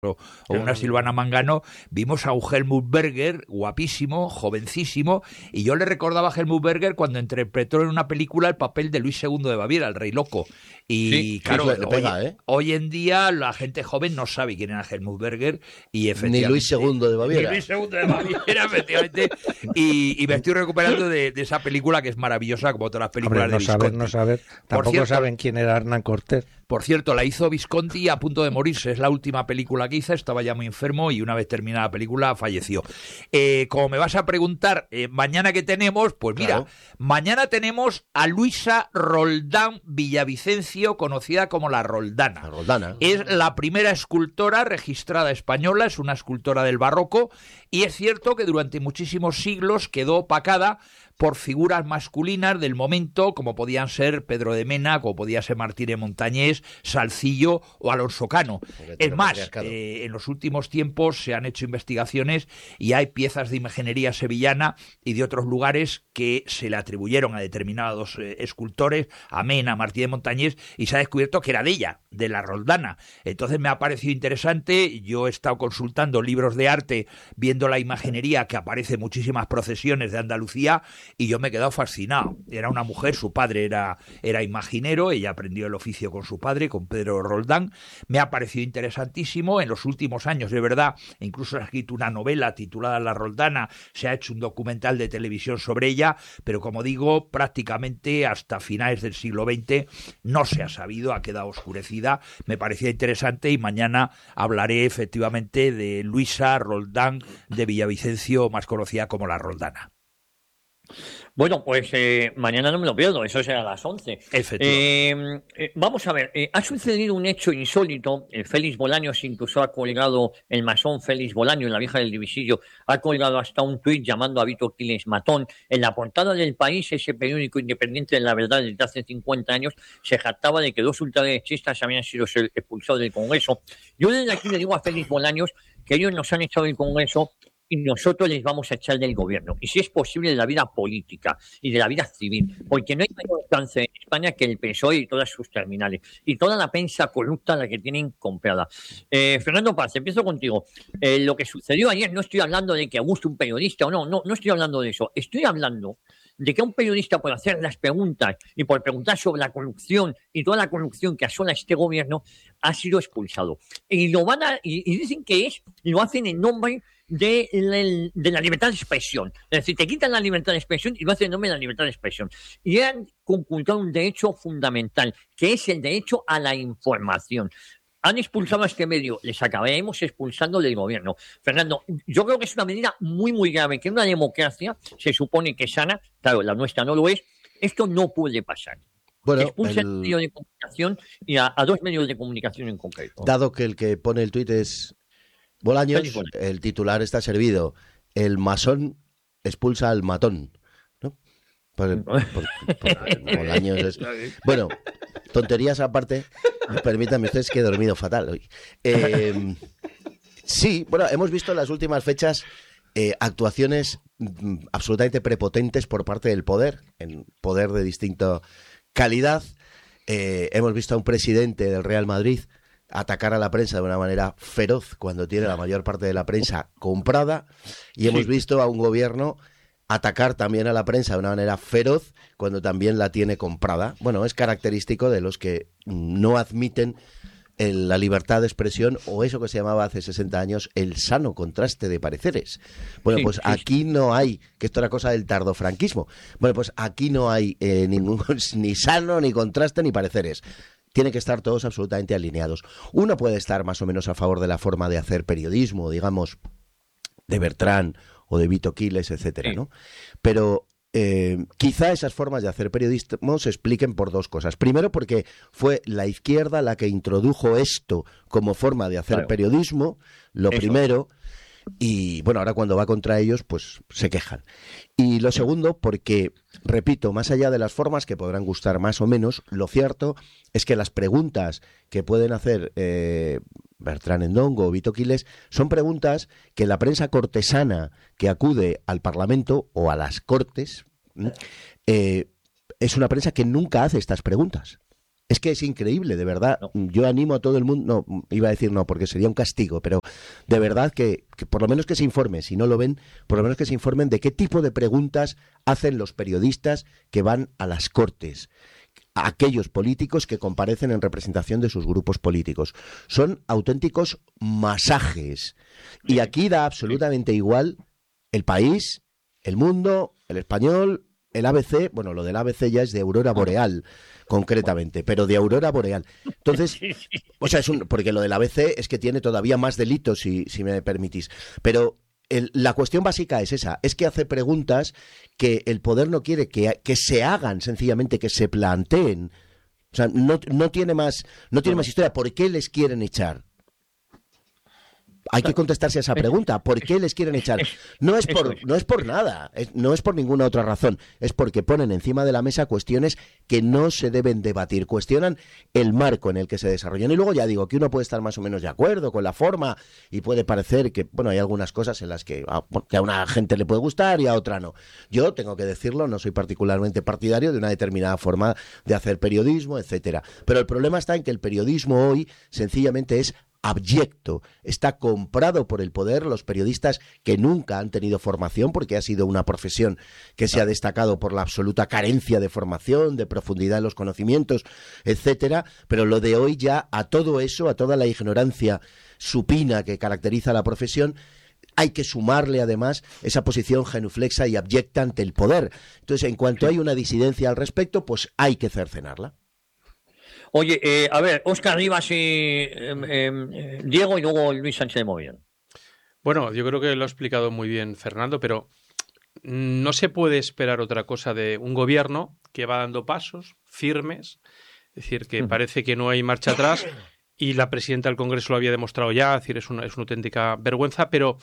o una Silvana Mangano, vimos a un Helmut Berger, guapísimo, jovencísimo, y yo le recordaba a Helmut Berger cuando interpretó en una película el papel de Luis II de Baviera, el Rey Loco. Y sí, claro, le pega, hoy en día la gente joven no sabe quién era Helmut Berger, y efectivamente... Ni Luis II de Baviera. Ni Luis II de Baviera, efectivamente. Y me estoy recuperando de esa película que es maravillosa, como todas las películas. Hombre, de Visconti. No saber. Tampoco saben quién era Hernán Cortés. Por cierto, la hizo Visconti a punto de morirse. Es la última película que hizo. Estaba ya muy enfermo y una vez terminada la película falleció. Como me vas a preguntar, mañana qué tenemos, pues mira, claro. Mañana tenemos a Luisa Roldán Villavicencio, conocida como la Roldana. La Roldana. Es la primera escultora registrada española, es una escultora del barroco, y es cierto que durante muchísimos siglos quedó opacada por figuras masculinas del momento, como podían ser Pedro de Mena, como podía ser Martín de Montañés, Salcillo o Alonso Cano. Es más, en los últimos tiempos se han hecho investigaciones y hay piezas de imaginería sevillana y de otros lugares que se le atribuyeron a determinados escultores, a Mena, a Martín de Montañés, y se ha descubierto que era de ella, de la Roldana. Entonces me ha parecido interesante. Yo he estado consultando libros de arte, viendo la imaginería que aparece en muchísimas procesiones de Andalucía, y yo me he quedado fascinado. Era una mujer, su padre era imaginero, ella aprendió el oficio con su padre, con Pedro Roldán. Me ha parecido interesantísimo. En los últimos años, de verdad, incluso ha escrito una novela titulada La Roldana, se ha hecho un documental de televisión sobre ella, pero como digo, prácticamente hasta finales del siglo XX no se ha sabido, ha quedado oscurecida. Me parecía interesante y mañana hablaré efectivamente de Luisa Roldán de Villavicencio, más conocida como la Roldana. Bueno, pues mañana no me lo pierdo, eso será a las 11. Vamos a ver, ha sucedido un hecho insólito. Félix Bolaños incluso ha colgado, el masón Félix Bolaños, en la vieja del Divisillo, ha colgado hasta un tuit llamando a Vito Quiles matón. En la portada del País, ese periódico independiente de la verdad desde hace 50 años, se jactaba de que 2 ultraderechistas habían sido expulsados del Congreso. Yo desde aquí le digo a Félix Bolaños que ellos nos han echado del Congreso y nosotros les vamos a echar del gobierno. Y si es posible, de la vida política y de la vida civil. Porque no hay mayor cáncer en España que el PSOE y todas sus terminales. Y toda la prensa corrupta la que tienen comprada. Fernando Paz, empiezo contigo. Lo que sucedió ayer, no estoy hablando de que guste un periodista o no estoy hablando de eso. Estoy hablando de que un periodista por hacer las preguntas y por preguntar sobre la corrupción y toda la corrupción que asola este gobierno ha sido expulsado. Y y dicen que lo hacen en nombre de la libertad de expresión. Es decir, te quitan la libertad de expresión y lo hacen en nombre de la libertad de expresión. Y han conculcado un derecho fundamental, que es el derecho a la información. Han expulsado a este medio, les acabaremos expulsando del gobierno. Fernando, yo creo que es una medida muy, muy grave, que en una democracia se supone que es sana, claro, la nuestra no lo es, esto no puede pasar. Bueno, expulsa el medio de comunicación y a 2 medios de comunicación en concreto. Dado que el que pone el tuit es Bolaños, el titular está servido. El masón expulsa al matón, ¿no? Bolaños es... Bueno, tonterías aparte, permítanme ustedes que he dormido fatal hoy. Sí, bueno, hemos visto en las últimas fechas actuaciones absolutamente prepotentes por parte del poder, en poder de distinta calidad. Hemos visto a un presidente del Real Madrid atacar a la prensa de una manera feroz cuando tiene la mayor parte de la prensa comprada, y hemos visto a un gobierno atacar también a la prensa de una manera feroz cuando también la tiene comprada. Bueno, es característico de los que no admiten la libertad de expresión, o eso que se llamaba hace 60 años el sano contraste de pareceres. Bueno, pues aquí no hay, que esto era cosa del tardofranquismo, bueno, pues aquí no hay ningún ni sano, ni contraste, ni pareceres. Tienen que estar todos absolutamente alineados. Uno puede estar más o menos a favor de la forma de hacer periodismo, digamos, de Bertrán o de Vito Quiles, etcétera, ¿no? Pero quizá esas formas de hacer periodismo se expliquen por 2 cosas. Primero, porque fue la izquierda la que introdujo esto como forma de hacer periodismo, lo primero. Y bueno, ahora cuando va contra ellos, pues se quejan. Y lo segundo, porque, repito, más allá de las formas que podrán gustar más o menos, lo cierto es que las preguntas que pueden hacer Bertrán Endongo o Vito Quiles son preguntas que la prensa cortesana que acude al Parlamento o a las Cortes es una prensa que nunca hace estas preguntas. Es que es increíble, de verdad. No. Yo animo a todo el mundo, no, iba a decir no, porque sería un castigo, pero de verdad que por lo menos que se informe, si no lo ven, por lo menos que se informen de qué tipo de preguntas hacen los periodistas que van a las Cortes, a aquellos políticos que comparecen en representación de sus grupos políticos. Son auténticos masajes. Y aquí da absolutamente igual El País, El Mundo, El Español, el ABC, bueno, lo del ABC ya es de Aurora Boreal, concretamente, pero de Aurora Boreal. Entonces, o sea, porque lo del ABC es que tiene todavía más delitos, si me permitís. Pero la cuestión básica es esa, es que hace preguntas que el poder no quiere que se hagan, sencillamente, que se planteen. O sea, no tiene más historia. ¿Por qué les quieren echar? Hay que contestarse a esa pregunta. ¿Por qué les quieren echar? No es por nada, no es por ninguna otra razón. Es porque ponen encima de la mesa cuestiones que no se deben debatir. Cuestionan el marco en el que se desarrollan. Y luego ya digo que uno puede estar más o menos de acuerdo con la forma y puede parecer que, bueno, hay algunas cosas en las que a una gente le puede gustar y a otra no. Yo tengo que decirlo, no soy particularmente partidario de una determinada forma de hacer periodismo, etcétera. Pero el problema está en que el periodismo hoy sencillamente es abyecto, está comprado por el poder. Los periodistas que nunca han tenido formación, porque ha sido una profesión que se ha destacado por la absoluta carencia de formación, de profundidad en los conocimientos, etcétera, pero lo de hoy ya, a todo eso, a toda la ignorancia supina que caracteriza la profesión, hay que sumarle además esa posición genuflexa y abyecta ante el poder. Entonces, en cuanto hay una disidencia al respecto, pues hay que cercenarla. Oye, a ver, Óscar Rivas y Diego y luego Luis Sánchez de Mogollón. Bueno, yo creo que lo ha explicado muy bien Fernando, pero no se puede esperar otra cosa de un gobierno que va dando pasos firmes, es decir, que parece que no hay marcha atrás, y la presidenta del Congreso lo había demostrado ya, es decir, es una auténtica vergüenza, pero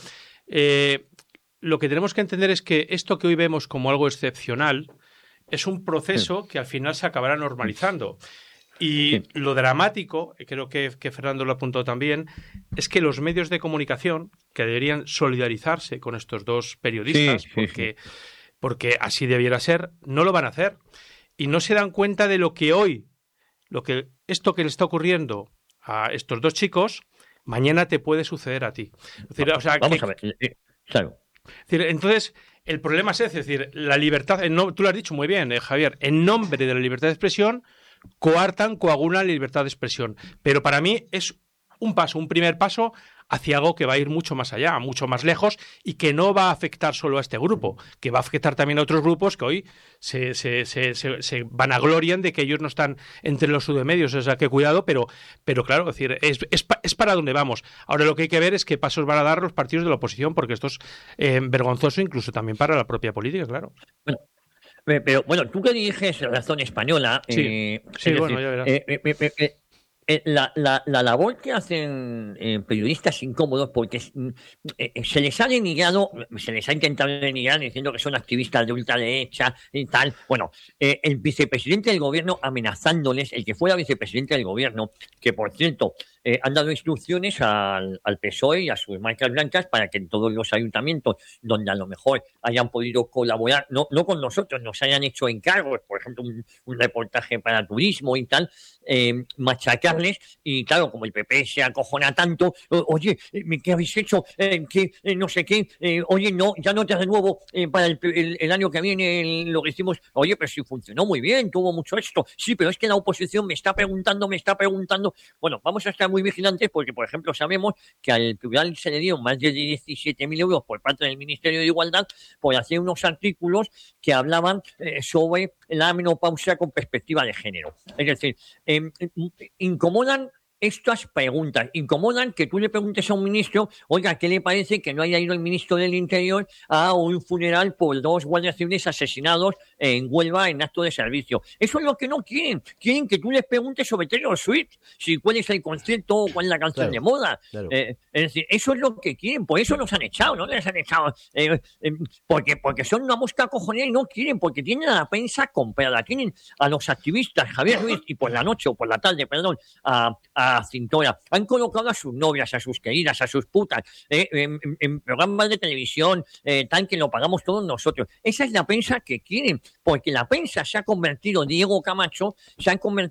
lo que tenemos que entender es que esto que hoy vemos como algo excepcional es un proceso que al final se acabará normalizando. Y lo dramático, creo que Fernando lo apuntó también, es que los medios de comunicación, que deberían solidarizarse con estos dos periodistas, porque así debiera ser, no lo van a hacer. Y no se dan cuenta de esto que le está ocurriendo a estos dos chicos, mañana te puede suceder a ti. Es decir, vamos a ver, claro. Es decir, entonces, el problema es ese, es decir, la libertad, tú lo has dicho muy bien, Javier, en nombre de la libertad de expresión, coagulan la libertad de expresión. Pero para mí es un primer paso hacia algo que va a ir mucho más allá, mucho más lejos, y que no va a afectar solo a este grupo, que va a afectar también a otros grupos que hoy se vanaglorian de que ellos no están entre los submedios. O sea, que cuidado, pero claro, es decir, es para donde vamos. Ahora lo que hay que ver es qué pasos van a dar los partidos de la oposición, porque esto es vergonzoso incluso también para la propia política, claro. Bueno. Pero bueno, tú que diriges Razón Española, bueno, ya verás. La labor que hacen periodistas incómodos, porque se les ha denigado, se les ha intentado denigrar diciendo que son activistas de ultraderecha y tal. Bueno, el vicepresidente del gobierno amenazándoles, el que fuera vicepresidente del gobierno, que por cierto han dado instrucciones al PSOE y a sus marcas blancas para que en todos los ayuntamientos donde a lo mejor hayan podido colaborar, no con nosotros, nos hayan hecho encargos, por ejemplo, un reportaje para turismo y tal, machacarles. Y claro, como el PP se acojona tanto, oye, ¿qué habéis hecho? No sé qué, oye, no, ya no te renuevo para el año que viene lo que hicimos. Oye, pero si funcionó muy bien, tuvo mucho éxito. Sí, pero es que la oposición me está preguntando. Bueno, vamos a estar muy vigilantes porque, por ejemplo, sabemos que al plural se le dieron más de 17.000 euros por parte del Ministerio de Igualdad por hacer unos artículos que hablaban sobre la menopausia con perspectiva de género. Es decir, incomodan estas preguntas, incomodan que tú le preguntes a un ministro, oiga, ¿qué le parece que no haya ido el ministro del Interior a un funeral por 2 guardias civiles asesinados en Huelva en acto de servicio? Eso es lo que no quieren. Quieren que tú les preguntes sobre Taylor Swift, si cuál es el concierto o cuál es la canción de moda. Claro. Es decir, eso es lo que quieren, por eso nos han echado, no les han echado porque son una mosca cojonera y no quieren, porque tienen a la prensa comprada, tienen a los activistas, Javier Ruiz, y por la noche o por la tarde, perdón, a cintura, han colocado a sus novias, a sus queridas, a sus putas, en programas de televisión, tal que lo pagamos todos nosotros. Esa es la prensa que quieren, porque la prensa se ha convertido, Diego Camacho, se ha convertido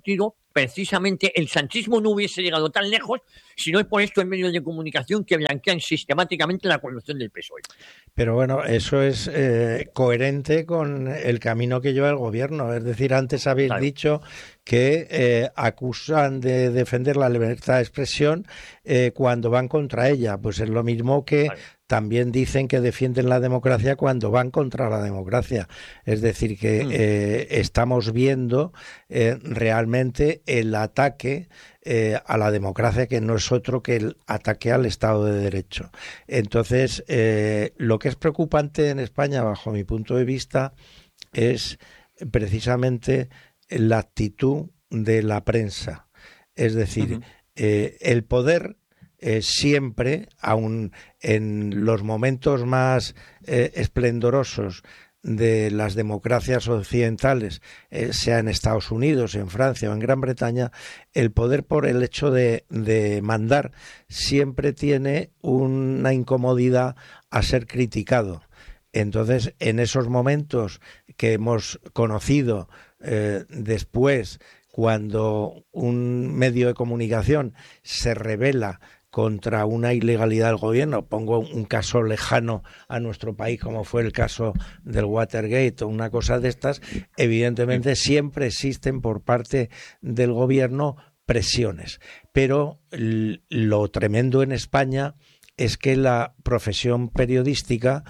precisamente el sanchismo no hubiese llegado tan lejos si no es por estos medios de comunicación que blanquean sistemáticamente la corrupción del PSOE. Pero bueno, eso es coherente con el camino que lleva el gobierno. Es decir, antes habéis dicho que acusan de defender la libertad de expresión cuando van contra ella. Pues es lo mismo que también dicen que defienden la democracia cuando van contra la democracia. Es decir, que estamos viendo realmente el ataque a la democracia, que no es otro que el ataque al Estado de Derecho. Entonces, lo que es preocupante en España, bajo mi punto de vista, es precisamente la actitud de la prensa. Es decir, el poder siempre, aun en los momentos más esplendorosos de las democracias occidentales, sea en Estados Unidos, en Francia o en Gran Bretaña, el poder, por el hecho de mandar, siempre tiene una incomodidad a ser criticado. Entonces, en esos momentos que hemos conocido después, cuando un medio de comunicación se revela contra una ilegalidad del gobierno, pongo un caso lejano a nuestro país como fue el caso del Watergate o una cosa de estas, evidentemente siempre existen por parte del gobierno presiones. Pero lo tremendo en España es que la profesión periodística,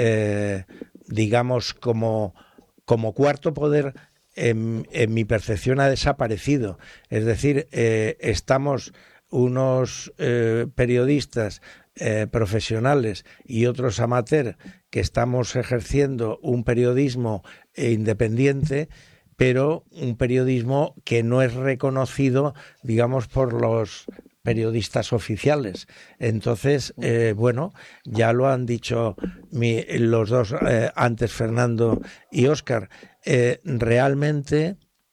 digamos como cuarto poder, en mi percepción ha desaparecido. Es decir, estamos unos periodistas profesionales y otros amateur que estamos ejerciendo un periodismo independiente, pero un periodismo que no es reconocido, digamos, por los periodistas oficiales. Entonces, bueno, ya lo han dicho los dos antes, Fernando y Óscar, realmente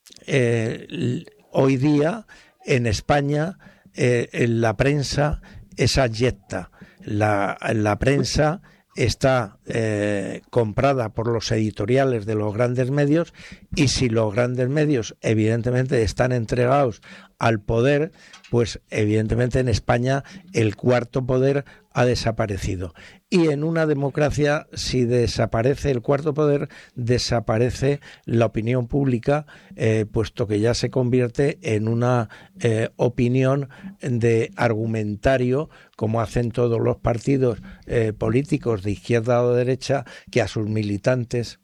hoy día en España la prensa es abyecta. La prensa está comprada por los editoriales de los grandes medios, y si los grandes medios evidentemente están entregados al poder, pues evidentemente en España el cuarto poder ha desaparecido. Y en una democracia, si desaparece el cuarto poder, desaparece la opinión pública, puesto que ya se convierte en una opinión de argumentario, como hacen todos los partidos políticos de izquierda o de derecha, que a sus militantes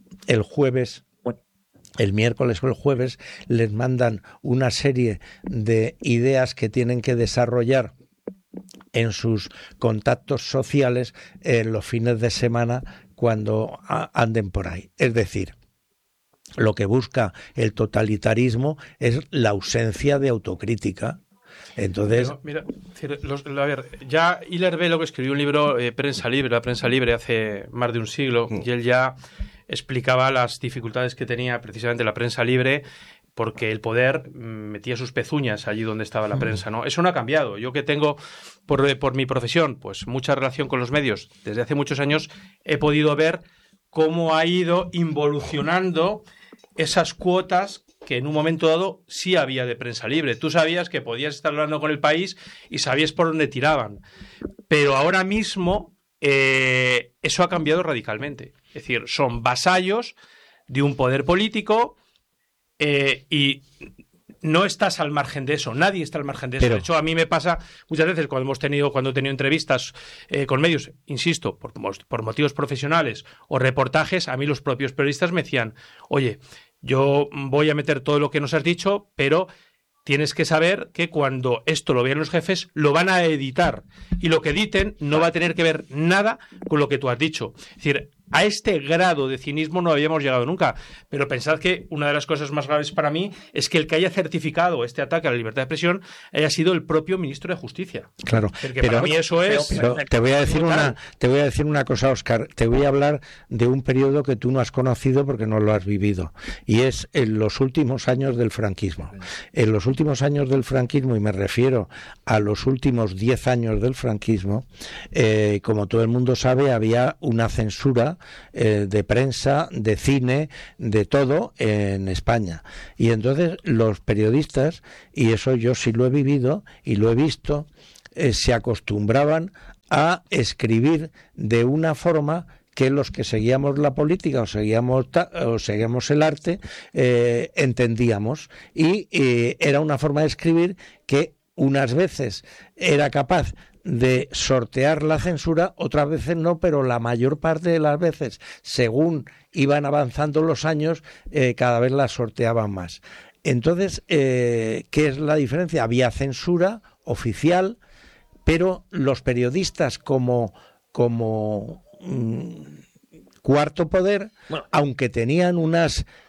el miércoles o el jueves les mandan una serie de ideas que tienen que desarrollar en sus contactos sociales en los fines de semana cuando anden por ahí. Es decir, lo que busca el totalitarismo es la ausencia de autocrítica. Entonces, pero, mira, a ver, ya Hilaire Belloc escribió un libro, Prensa Libre, la prensa libre, hace más de un siglo, y él ya explicaba las dificultades que tenía precisamente la prensa libre, porque el poder metía sus pezuñas allí donde estaba la prensa, ¿no? Eso no ha cambiado. Yo, que tengo por mi profesión pues mucha relación con los medios desde hace muchos años, he podido ver cómo ha ido involucionando esas cuotas que en un momento dado sí había de prensa libre. Tú sabías que podías estar hablando con El País y sabías por dónde tiraban. Pero ahora mismo eso ha cambiado radicalmente. Es decir, son vasallos de un poder político y no estás al margen de eso. Nadie está al margen de eso. De hecho, a mí me pasa muchas veces cuando he tenido entrevistas con medios, insisto, por motivos profesionales o reportajes, a mí los propios periodistas me decían: oye, yo voy a meter todo lo que nos has dicho, pero tienes que saber que cuando esto lo vean los jefes, lo van a editar. Y lo que editen no va a tener que ver nada con lo que tú has dicho. Es decir, a este grado de cinismo no habíamos llegado nunca. Pero pensad que una de las cosas más graves para mí es que el que haya certificado este ataque a la libertad de expresión haya sido el propio ministro de Justicia. Claro, pero para mí eso es... Pero te voy a decir una cosa, Óscar. Te voy a hablar de un periodo que tú no has conocido porque no lo has vivido. Y es en los últimos años del franquismo. En los últimos años del franquismo, y me refiero a los últimos 10 años del franquismo, como todo el mundo sabe, había una censura de prensa, de cine, de todo en España. Y entonces los periodistas, y eso yo sí lo he vivido y lo he visto, se acostumbraban a escribir de una forma que los que seguíamos la política o seguíamos el arte entendíamos, y era una forma de escribir que unas veces era capaz de sortear la censura, otras veces no, pero la mayor parte de las veces, según iban avanzando los años, cada vez la sorteaban más. Entonces, ¿qué es la diferencia? Había censura oficial, pero los periodistas como cuarto poder, aunque tenían una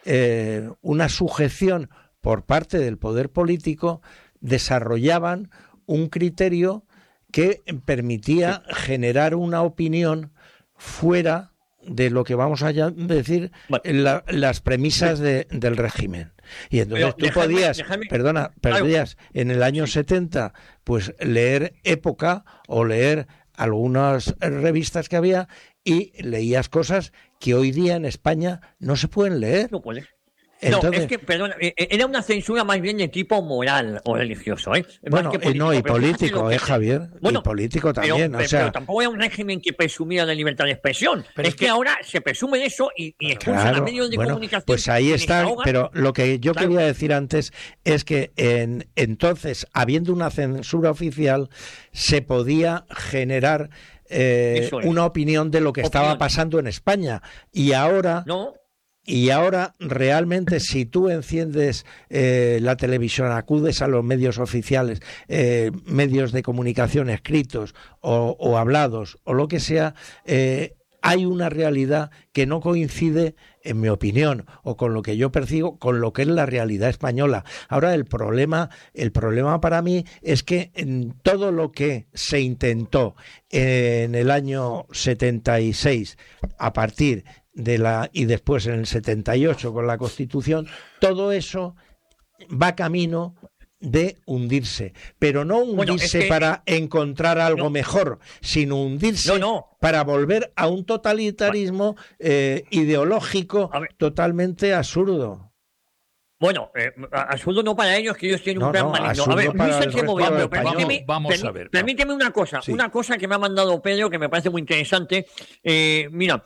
sujeción por parte del poder político, desarrollaban un criterio que permitía generar una opinión fuera de lo que vamos a decir las premisas del régimen. Y entonces tú podías en el año 70 pues leer Época o leer algunas revistas que había, y leías cosas que hoy día en España no se pueden leer. No puedes. Entonces, no, es que, perdona, era una censura más bien de tipo moral o religioso, ¿eh? Bueno, político, y político, Javier, y político también, pero tampoco era un régimen que presumía de libertad de expresión. Es que ahora se presume de eso y expulsan a medios de comunicación. Pues ahí está, pero lo que yo quería decir antes es que entonces, habiendo una censura oficial, se podía generar una opinión de lo que estaba pasando en España, y ahora... Y ahora, realmente, si tú enciendes la televisión, acudes a los medios oficiales, medios de comunicación escritos o hablados, o lo que sea, hay una realidad que no coincide, en mi opinión, o con lo que yo percibo, con lo que es la realidad española. Ahora, el problema para mí es que en todo lo que se intentó en el año 76, a partir y después en el 78 con la Constitución, todo eso va camino de hundirse, pero no hundirse para encontrar algo mejor, sino hundirse para volver a un totalitarismo ideológico totalmente absurdo. Bueno, absurdo no para ellos, que ellos tienen un plan maligno. A ver, Luis Sánchez Moviano, permíteme una cosa que me ha mandado Pedro, que me parece muy interesante. Mira,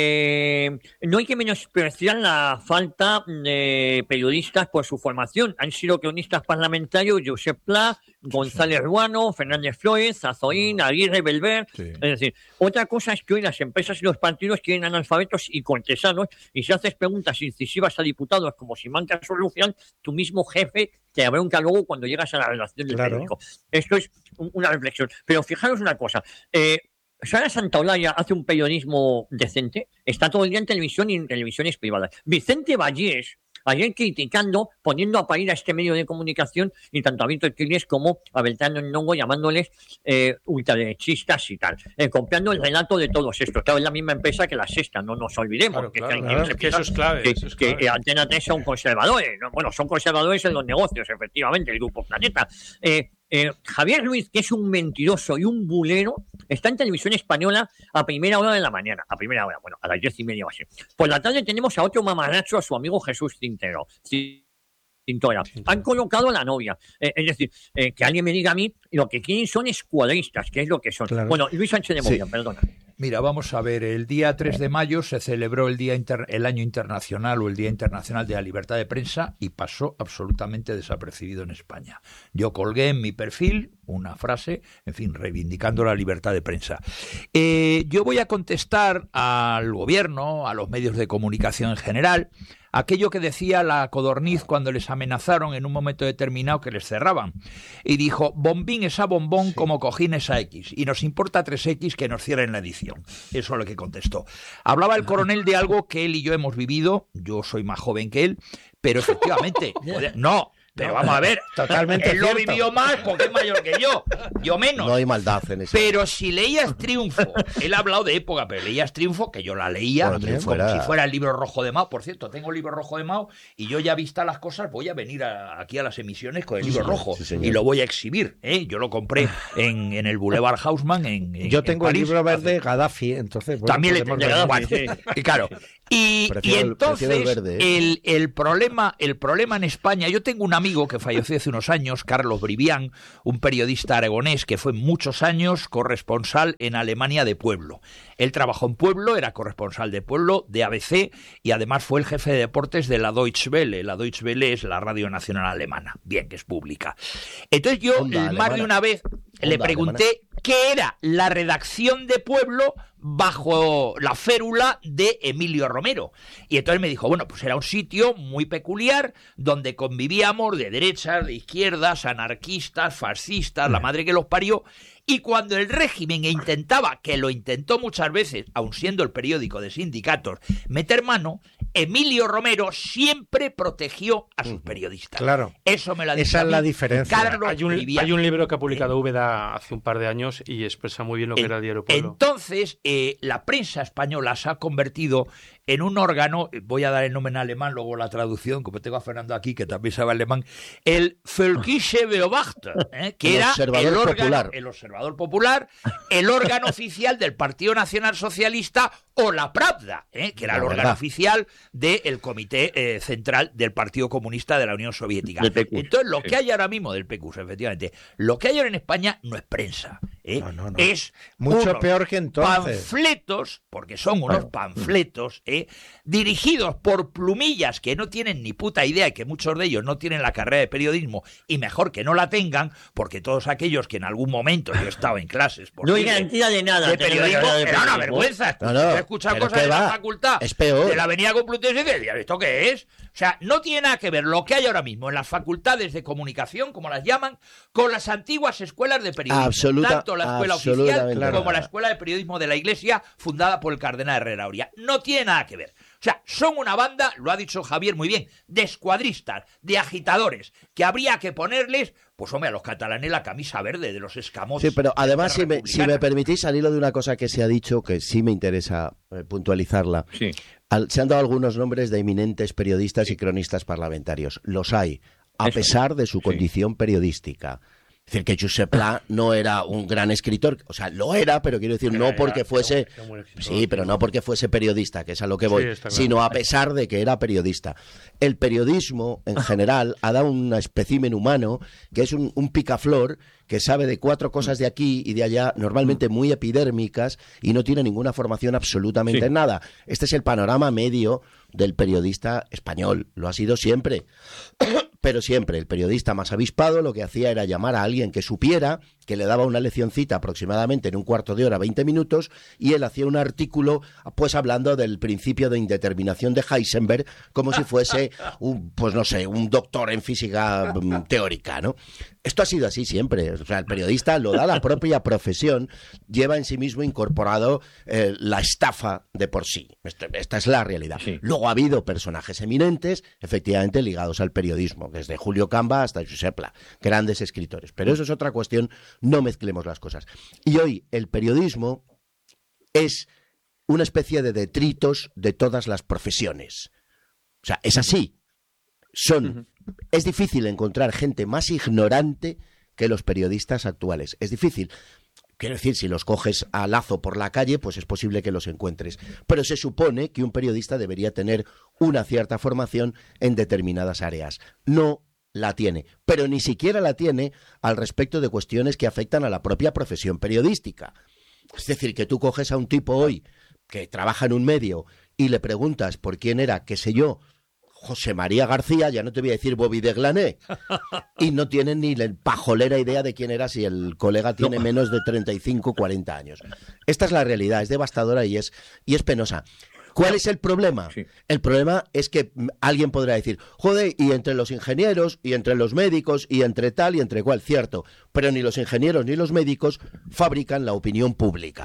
no hay que menospreciar la falta de periodistas por su formación. Han sido cronistas parlamentarios Josep Pla, González Ruano, Fernández Flores, Azoín, Aguirre, Belver. Es decir, otra cosa es que hoy las empresas y los partidos quieren analfabetos y cortesanos, y si haces preguntas incisivas a diputados como si manca solución, tu mismo jefe te bronca luego cuando llegas a la redacción del periódico. Esto es una reflexión. Pero fijaros una cosa, Sara Santaolalla hace un periodismo decente, está todo el día en televisión y en televisiones privadas. Vicente Vallés, ayer criticando, poniendo a parir a este medio de comunicación, y tanto a Víctor Quiles como a Beltrán Ndongo, llamándoles ultraderechistas y tal, copiando el relato de todos estos. Claro, es la misma empresa que La Sexta, no nos olvidemos. Que eso es clave. Que Antena 3 son conservadores, ¿no? Bueno, son conservadores en los negocios, efectivamente, el Grupo Planeta. Javier Ruiz, que es un mentiroso y un bulero, está en Televisión Española a primera hora de la mañana. A primera hora, bueno, a las 10:30 o así. Por la tarde tenemos a otro mamarracho, a su amigo Jesús Cintora. Han colocado a la novia. Es decir, que alguien me diga a mí, lo que quieren son escuadristas, que es lo que son. Claro. Bueno, Luis Sánchez de Moviano, perdona. Mira, vamos a ver, el día 3 de mayo se celebró el Año Internacional o el Día Internacional de la Libertad de Prensa, y pasó absolutamente desapercibido en España. Yo colgué en mi perfil una frase, en fin, reivindicando la libertad de prensa. Yo voy a contestar al gobierno, a los medios de comunicación en general, aquello que decía la Codorniz cuando les amenazaron en un momento determinado que les cerraban. Y dijo, bombín es a bombón como cojín es a X. Y nos importa 3X que nos cierren la edición. Eso es lo que contestó. Hablaba el coronel de algo que él y yo hemos vivido. Yo soy más joven que él, pero efectivamente... Pero vamos a ver, totalmente él lo cierto. vivió más porque es mayor que yo menos. No hay maldad en eso. Pero si leías Triunfo, él ha hablado de época, pero leías Triunfo, que yo la leía Bueno, Triunfo como era- si fuera el libro rojo de Mao. Por cierto, tengo el libro rojo de Mao y yo ya vista las cosas, voy a venir aquí a las emisiones con el libro rojo sí, señor. y lo voy a exhibir. Yo lo compré en el Boulevard Haussmann Yo tengo el París, libro verde hace- Gaddafi, entonces... bueno, También le podemos tengo, ver. bueno, y claro. Y Prefiero el entonces verde, ¿eh? el problema en España, yo tengo un amigo que falleció hace unos años, Carlos Brivián, un periodista aragonés que fue muchos años corresponsal en Alemania de Pueblo. Él trabajó en Pueblo, era corresponsal de Pueblo, de ABC, y además fue el jefe de deportes de la Deutsche Welle. La Deutsche Welle es la radio nacional alemana, bien, que es pública. Entonces yo Onda más alemana. de una vez le Onda pregunté qué era la redacción de Pueblo bajo la férula de Emilio Romero. Y entonces me dijo, bueno, pues era un sitio muy peculiar donde convivíamos de derechas, de izquierdas, anarquistas, fascistas, la madre que los parió. Y cuando el régimen intentaba, que lo intentó muchas veces, aun siendo el periódico de sindicatos, meter mano, Emilio Romero siempre protegió a sus periodistas. Claro. Eso me lo ha dicho Esa a es mí la diferencia. Carlos Hay Brivián. un libro que ha publicado Úbeda hace un par de años y expresa muy bien lo que era el diario Pueblo. Entonces, la prensa española se ha convertido en un órgano, voy a dar el nombre en alemán, luego la traducción, como tengo a Fernando aquí, que también sabe alemán, el Völkische Beobachter, que El era observador el órgano, popular. el observador popular, el órgano oficial del Partido Nacional Socialista o la Pravda, que era el La órgano verdad. oficial del Comité Central del Partido Comunista de la Unión Soviética. Del PQ, Entonces, lo sí. que hay ahora mismo del PQ, efectivamente, lo que hay ahora en España no es prensa, No. es Mucho unos peor que entonces. panfletos, porque son unos panfletos, dirigidos por plumillas que no tienen ni puta idea y que muchos de ellos no tienen la carrera de periodismo y mejor que no la tengan, porque todos aquellos que en algún momento yo he estado en clases por No hay cine, garantía de nada. de tener una periodismo, carrera de era una periodismo. vergüenza. No, no, Yo he escuchado pero cosas ¿qué de la va? facultad Es peor. de la Avenida Complutense y decía, ¿esto qué es? O sea, no tiene nada que ver lo que hay ahora mismo en las facultades de comunicación, como las llaman, con las antiguas escuelas de periodismo. Tanto la escuela oficial absolutamente como la nada. escuela de periodismo de la Iglesia, fundada por el cardenal Herrera Oria. No tiene nada que ver. O sea, son una banda, lo ha dicho Javier muy bien, de escuadristas, de agitadores, que habría que ponerles, pues hombre, a los catalanes la camisa verde de los escamosos. Sí, pero además, de si la me republicana. permitís, al hilo de una cosa que se ha dicho, que sí me interesa puntualizarla, Sí. se han dado algunos nombres de eminentes periodistas y cronistas parlamentarios. Los hay, a Eso. pesar de su Sí. condición periodística. Es decir, que Josep Pla no era un gran escritor, o sea, lo era, pero quiero decir, no porque fuese... Sí, pero no porque fuese periodista, que es a lo que voy, Sí, está claro. sino a pesar de que era periodista. El periodismo, en general, ha dado un espécimen humano que es un picaflor que sabe de 4 cosas de aquí y de allá, normalmente muy epidérmicas, y no tiene ninguna formación absolutamente Sí. en nada. Este es el panorama medio del periodista español. Lo ha sido siempre. Pero siempre el periodista más avispado lo que hacía era llamar a alguien que supiera, que le daba una leccioncita aproximadamente en un cuarto de hora, 20 minutos, y él hacía un artículo pues hablando del principio de indeterminación de Heisenberg como si fuese pues no sé, un doctor en física teórica, ¿no? Esto ha sido así siempre. O sea, el periodista lo da la propia profesión, lleva en sí mismo incorporado la estafa de por sí. Esta es la realidad. Sí. Luego ha habido personajes eminentes, efectivamente, ligados al periodismo, desde Julio Camba hasta Josep Pla, grandes escritores. Pero eso es otra cuestión, no mezclemos las cosas. Y hoy el periodismo es una especie de detritos de todas las profesiones. O sea, es así. Es difícil encontrar gente más ignorante que los periodistas actuales. Es difícil. Quiero decir, si los coges a lazo por la calle, pues es posible que los encuentres. Pero se supone que un periodista debería tener una cierta formación en determinadas áreas. No la tiene, pero ni siquiera la tiene al respecto de cuestiones que afectan a la propia profesión periodística. Es decir, que tú coges a un tipo hoy que trabaja en un medio y le preguntas por quién era, qué sé yo, José María García, ya no te voy a decir Bobby de Glané, y no tienen ni la pajolera idea de quién era si el colega tiene menos de 35, 40 años. Esta es la realidad, es devastadora y es penosa. ¿Cuál es el problema? Sí. El problema es que alguien podrá decir, joder, y entre los ingenieros, y entre los médicos, y entre tal, y entre cual, cierto, pero ni los ingenieros ni los médicos fabrican la opinión pública.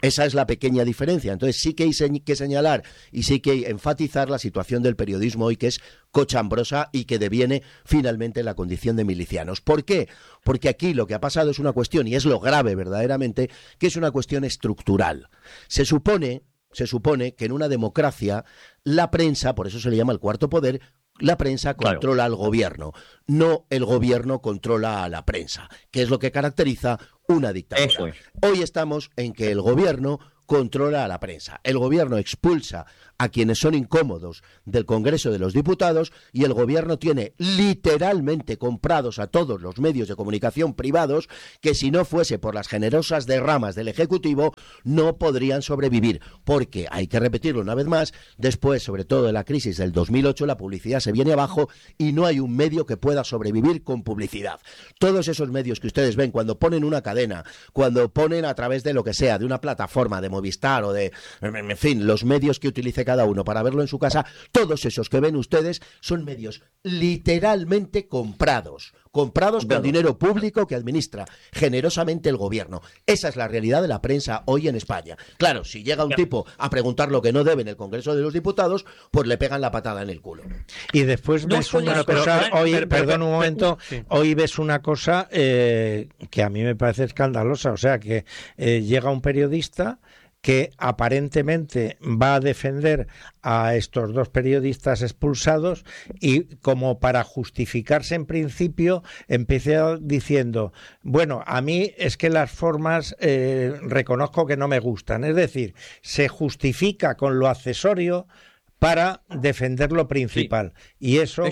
Esa es la pequeña diferencia. Entonces sí que hay que señalar y sí que hay que enfatizar la situación del periodismo hoy, que es cochambrosa y que deviene finalmente en la condición de milicianos. ¿Por qué? Porque aquí lo que ha pasado es una cuestión, y es lo grave verdaderamente, que es una cuestión estructural. Se supone que en una democracia la prensa, por eso se le llama el cuarto poder, la prensa controla al gobierno, no el gobierno controla a la prensa, que es lo que caracteriza una dictadura. Eso es. Hoy estamos en que el gobierno controla a la prensa. El gobierno expulsa a quienes son incómodos del Congreso de los Diputados y el gobierno tiene literalmente comprados a todos los medios de comunicación privados que, si no fuese por las generosas derramas del Ejecutivo, no podrían sobrevivir. Porque, hay que repetirlo una vez más, después, sobre todo de la crisis del 2008, la publicidad se viene abajo y no hay un medio que pueda sobrevivir con publicidad. Todos esos medios que ustedes ven cuando ponen una cadena, cuando ponen a través de lo que sea, de una plataforma, de Movistar o de, en fin, los medios que utilice cada uno para verlo en su casa, todos esos que ven ustedes son medios literalmente comprados con dinero público que administra generosamente el gobierno. Esa es la realidad de la prensa hoy en España. Claro, si llega un tipo a preguntar lo que no debe en el Congreso de los Diputados, pues le pegan la patada en el culo. Y después ves una cosa, perdón un momento, hoy ves una cosa que a mí me parece escandalosa, o sea, que llega un periodista que aparentemente va a defender a estos dos periodistas expulsados y, como para justificarse en principio, empieza diciendo, bueno, a mí es que las formas reconozco que no me gustan. Es decir, se justifica con lo accesorio para defender lo principal. Sí. Y eso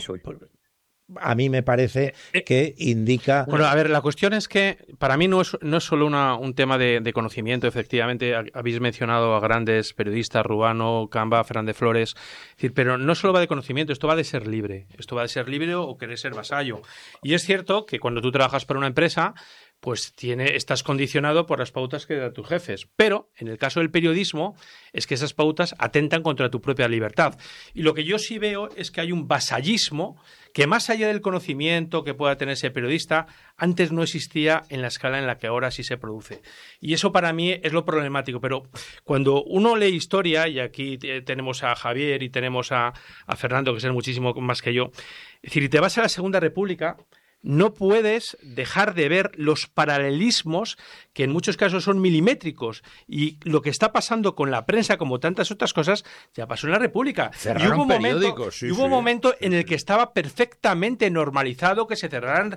a mí me parece que indica... Bueno, a ver, la cuestión es que para mí no es solo un tema de conocimiento. Efectivamente, habéis mencionado a grandes periodistas, Ruano, Camba, Fernández Flores, es decir, pero no solo va de conocimiento, esto va de ser libre. Esto va de ser libre o querer ser vasallo. Y es cierto que cuando tú trabajas para una empresa, pues estás condicionado por las pautas que dan tus jefes. Pero, en el caso del periodismo, es que esas pautas atentan contra tu propia libertad. Y lo que yo sí veo es que hay un vasallismo que, más allá del conocimiento que pueda tener ese periodista, antes no existía en la escala en la que ahora sí se produce. Y eso para mí es lo problemático. Pero cuando uno lee historia, y aquí tenemos a Javier y tenemos a Fernando, que saben muchísimo más que yo, es decir, y te vas a la Segunda República, no puedes dejar de ver los paralelismos que en muchos casos son milimétricos, y lo que está pasando con la prensa, como tantas otras cosas, ya pasó en la República. Cerraron y hubo un momento sí, en el que estaba perfectamente normalizado que se cerraran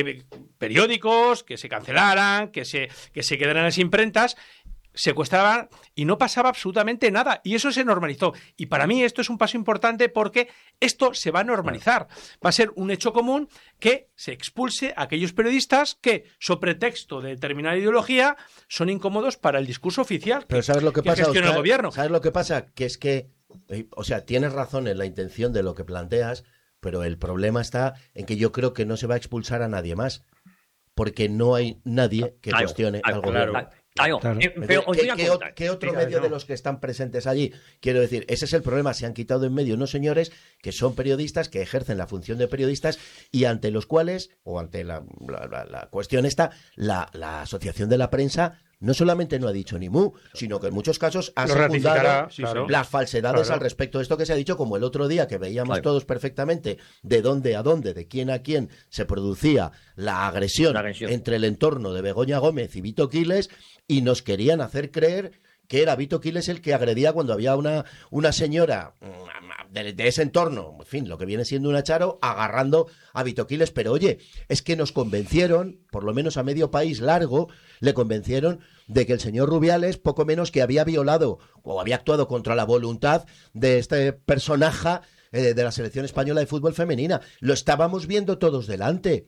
periódicos, que se cancelaran, que se quedaran las imprentas, secuestraban y no pasaba absolutamente nada, y eso se normalizó. Y para mí esto es un paso importante, porque esto se va a normalizar. Va a ser un hecho común que se expulse a aquellos periodistas que, sobre pretexto de determinada ideología, son incómodos para el discurso oficial. Pero ¿sabes lo que pasa, gestiona Oscar? El gobierno. ¿Sabes lo que pasa? Que es que, o sea, tienes razón en la intención de lo que planteas, pero el problema está en que yo creo que no se va a expulsar a nadie más, porque no hay nadie que cuestione al gobierno. Claro. Pero, ¿qué otro medio de los que están presentes allí? Quiero decir, ese es el problema. Se han quitado en medio unos señores que son periodistas, que ejercen la función de periodistas, y ante los cuales, o ante la cuestión esta, la Asociación de la Prensa no solamente no ha dicho ni mu, sino que en muchos casos ha secundado las falsedades al respecto de esto que se ha dicho, como el otro día, que veíamos todos perfectamente de dónde a dónde, de quién a quién se producía la agresión entre el entorno de Begoña Gómez y Vito Quiles, y nos querían hacer creer que era Vito Quiles el que agredía cuando había una señora de ese entorno, en fin, lo que viene siendo una Charo, agarrando a Vito Quiles. Pero oye, es que nos convencieron, por lo menos a medio país largo, le convencieron de que el señor Rubiales poco menos que había violado o había actuado contra la voluntad de este personaje de la selección española de fútbol femenina. Lo estábamos viendo todos delante.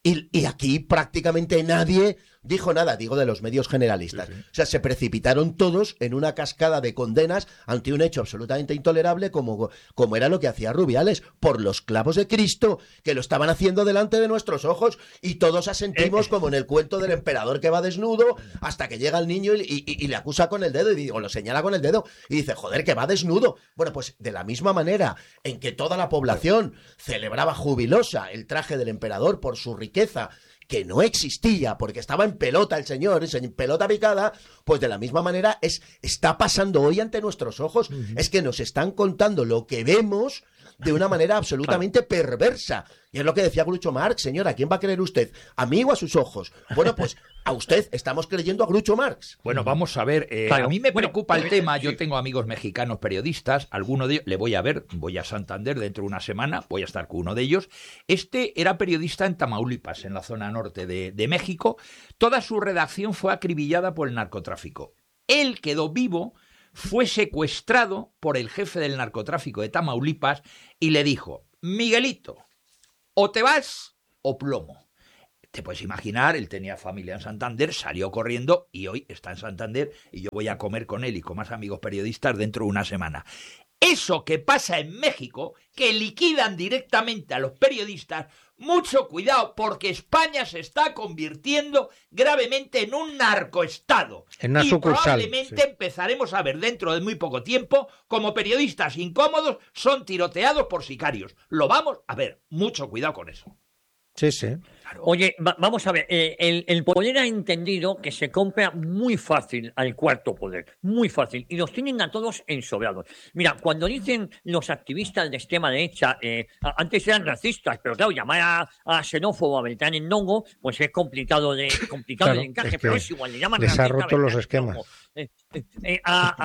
Y aquí prácticamente nadie dijo nada, digo de los medios generalistas. Sí. O sea, se precipitaron todos en una cascada de condenas ante un hecho absolutamente intolerable como era lo que hacía Rubiales, por los clavos de Cristo, que lo estaban haciendo delante de nuestros ojos, y todos asentimos como en el cuento del emperador que va desnudo hasta que llega el niño y le acusa con el dedo o lo señala con el dedo y dice, joder, que va desnudo. Bueno, pues de la misma manera en que toda la población celebraba jubilosa el traje del emperador por su riqueza que no existía, porque estaba en pelota el señor, en pelota picada, pues de la misma manera está pasando hoy ante nuestros ojos. Es que nos están contando lo que vemos de una manera absolutamente perversa. Y es lo que decía Groucho Marx, señora, ¿a quién va a creer usted? ¿A mí o a sus ojos? Bueno, pues a usted estamos creyendo a Groucho Marx. Bueno, vamos a ver, a mí me preocupa el tema, yo tengo amigos mexicanos periodistas, alguno de ellos, le voy a ver, voy a Santander dentro de una semana, voy a estar con uno de ellos. Este era periodista en Tamaulipas, en la zona norte de México. Toda su redacción fue acribillada por el narcotráfico. Él quedó vivo, fue secuestrado por el jefe del narcotráfico de Tamaulipas y le dijo: Miguelito, o te vas o plomo. Te puedes imaginar, él tenía familia en Santander, salió corriendo y hoy está en Santander y yo voy a comer con él y con más amigos periodistas dentro de una semana. Eso que pasa en México, que liquidan directamente a los periodistas, mucho cuidado, porque España se está convirtiendo gravemente en un narcoestado. En una y sucursal, probablemente empezaremos a ver dentro de muy poco tiempo como periodistas incómodos son tiroteados por sicarios. Lo vamos a ver. Mucho cuidado con eso. Sí, sí. Claro. Oye, vamos a ver, el poder ha entendido que se compra muy fácil al cuarto poder, muy fácil, y los tienen a todos ensobrados. Mira, cuando dicen los activistas de extrema derecha, antes eran racistas, pero claro, llamar a xenófobo a Beltrán en Nongo, pues es complicado Claro, el encaje, es que pero es igual, le llaman les ha racista a roto los Beltrán en esquemas. Nongo.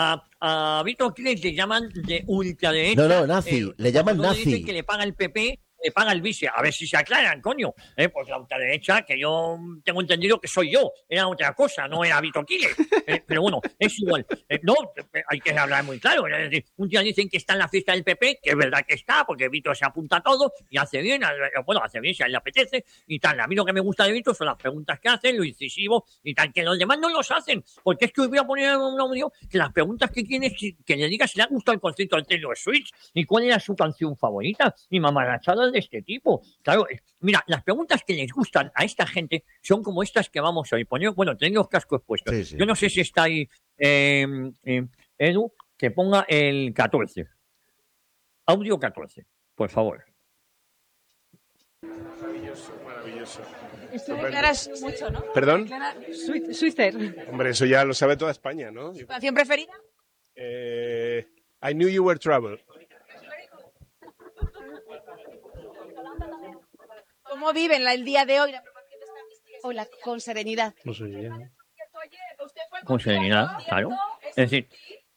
A Víctor Cles le llaman de ultraderecha. No, nazi, le llaman cuando nazi. dicen que le paga el PP, le paga el vice. A ver si se aclaran, coño. Pues la ultraderecha, que yo tengo entendido que soy yo, era otra cosa, no era Vito Quiles. Pero bueno, es igual. No, hay que hablar muy claro. Es decir, un día dicen que está en la fiesta del PP, que es verdad que está, porque Vito se apunta a todo y hace bien, hace bien si a él le apetece y tal. A mí lo que me gusta de Vito son las preguntas que hacen, lo incisivo y tal, que los demás no los hacen. Porque es que hoy voy a poner un audio que las preguntas que tiene, que le diga si le ha gustado el concierto del Taylor Swift y cuál era su canción favorita y mamarrachadas de este tipo. Claro, mira, las preguntas que les gustan a esta gente son como estas que vamos a poner. Bueno, tengo los cascos puestos. Sí, sí. Yo no sé si está ahí Edu, que ponga el 14. Audio 14, por favor. Maravilloso. Esto declaras mucho, ¿no? ¿Perdón? Swifter. Hombre, eso ya lo sabe toda España, ¿no? ¿Tu canción preferida? I knew you were trouble. ¿Cómo viven el día de hoy? Hola, con serenidad. Con serenidad, claro. Es decir,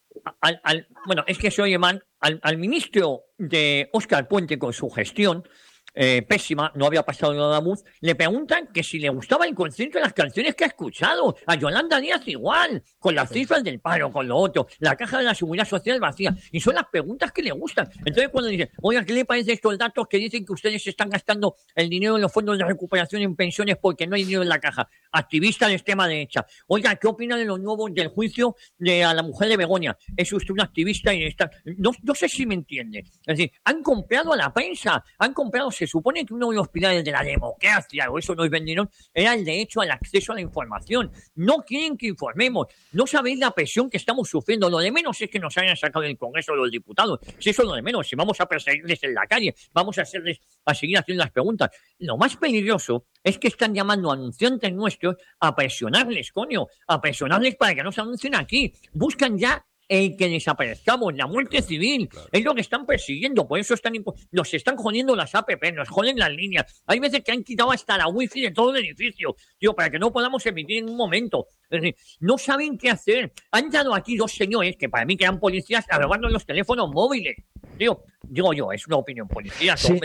bueno, es que se oye mal. Al ministro de Óscar Puente con su gestión pésima, no había pasado nada muz, le preguntan que si le gustaba el concierto de las canciones que ha escuchado. A Yolanda Díaz igual, con las cifras del paro, con lo otro, la caja de la seguridad social vacía, y son las preguntas que le gustan. Entonces cuando dicen, oiga, ¿qué le parece estos datos que dicen que ustedes están gastando el dinero en los fondos de recuperación en pensiones porque no hay dinero en la caja? Activista de extrema derecha. Oiga, ¿qué opina de los nuevos del juicio a la mujer de Begoña? Es usted un activista y está... No sé si me entiende. Es decir, han comprado a la prensa, se supone que uno de los pilares de la democracia, o eso nos vendieron, era el derecho al acceso a la información. No quieren que informemos. No sabéis la presión que estamos sufriendo. Lo de menos es que nos hayan sacado del Congreso los diputados. Si eso es lo de menos, si vamos a perseguirles en la calle, vamos a seguir haciendo las preguntas. Lo más peligroso es que están llamando a anunciantes nuestros a presionarles, coño, a presionarles para que no se anuncien aquí. Buscan ya el que desaparezcamos, la muerte civil, claro. Es lo que están persiguiendo, por eso nos están jodiendo las APP, nos joden las líneas. Hay veces que han quitado hasta la wifi de todo el edificio, tío, para que no podamos emitir en un momento. Es decir, no saben qué hacer. Han dado aquí dos señores, que para mí que eran policías, averiguando los teléfonos móviles. Tío, digo yo, es una opinión policía. Sí,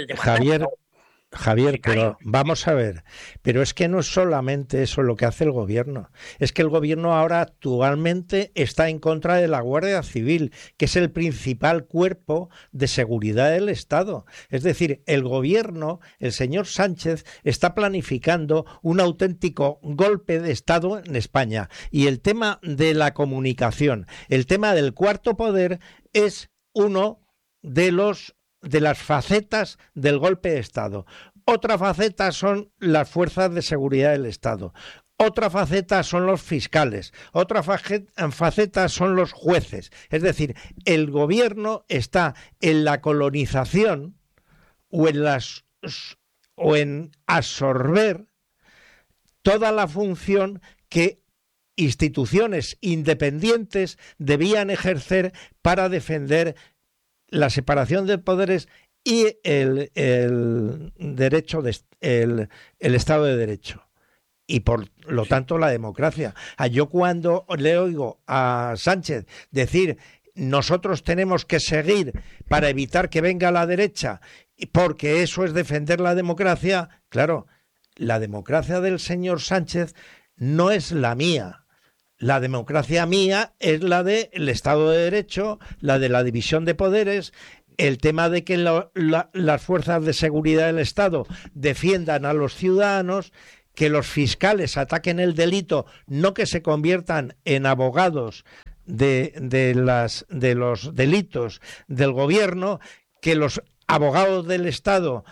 Javier, pero vamos a ver, pero es que no es solamente eso lo que hace el gobierno, es que el gobierno ahora actualmente está en contra de la Guardia Civil, que es el principal cuerpo de seguridad del Estado. Es decir, el gobierno, el señor Sánchez, está planificando un auténtico golpe de Estado en España. Y el tema de la comunicación, el tema del cuarto poder es uno de las facetas del golpe de Estado. Otra faceta son las fuerzas de seguridad del Estado. Otra faceta son los fiscales. Otra faceta son los jueces. Es decir, el gobierno está en la colonización o en absorber toda la función que instituciones independientes debían ejercer para defender la separación de poderes y el derecho el Estado de Derecho. Y por lo tanto la democracia. Yo cuando le oigo a Sánchez decir nosotros tenemos que seguir para evitar que venga la derecha porque eso es defender la democracia, claro, la democracia del señor Sánchez no es la mía. La democracia mía es la del Estado de Derecho, la de la división de poderes, el tema de que las fuerzas de seguridad del Estado defiendan a los ciudadanos, que los fiscales ataquen el delito, no que se conviertan en abogados de los delitos del gobierno, que los abogados del Estado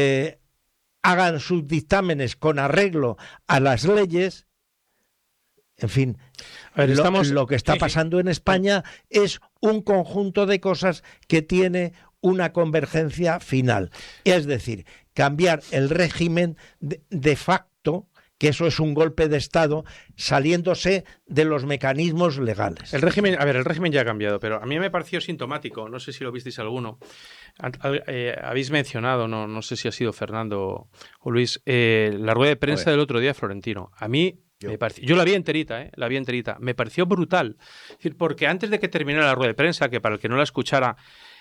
hagan sus dictámenes con arreglo a las leyes. En fin, a ver, lo que está pasando en España es un conjunto de cosas que tiene una convergencia final. Es decir, cambiar el régimen de facto, que eso es un golpe de Estado, saliéndose de los mecanismos legales. El régimen ya ha cambiado, pero a mí me pareció sintomático, no sé si lo visteis alguno. Habéis mencionado, no sé si ha sido Fernando o Luis, la rueda de prensa del otro día de Florentino. A mí yo la vi enterita, me pareció brutal. Es decir, porque antes de que terminara la rueda de prensa, que para el que no la escuchara,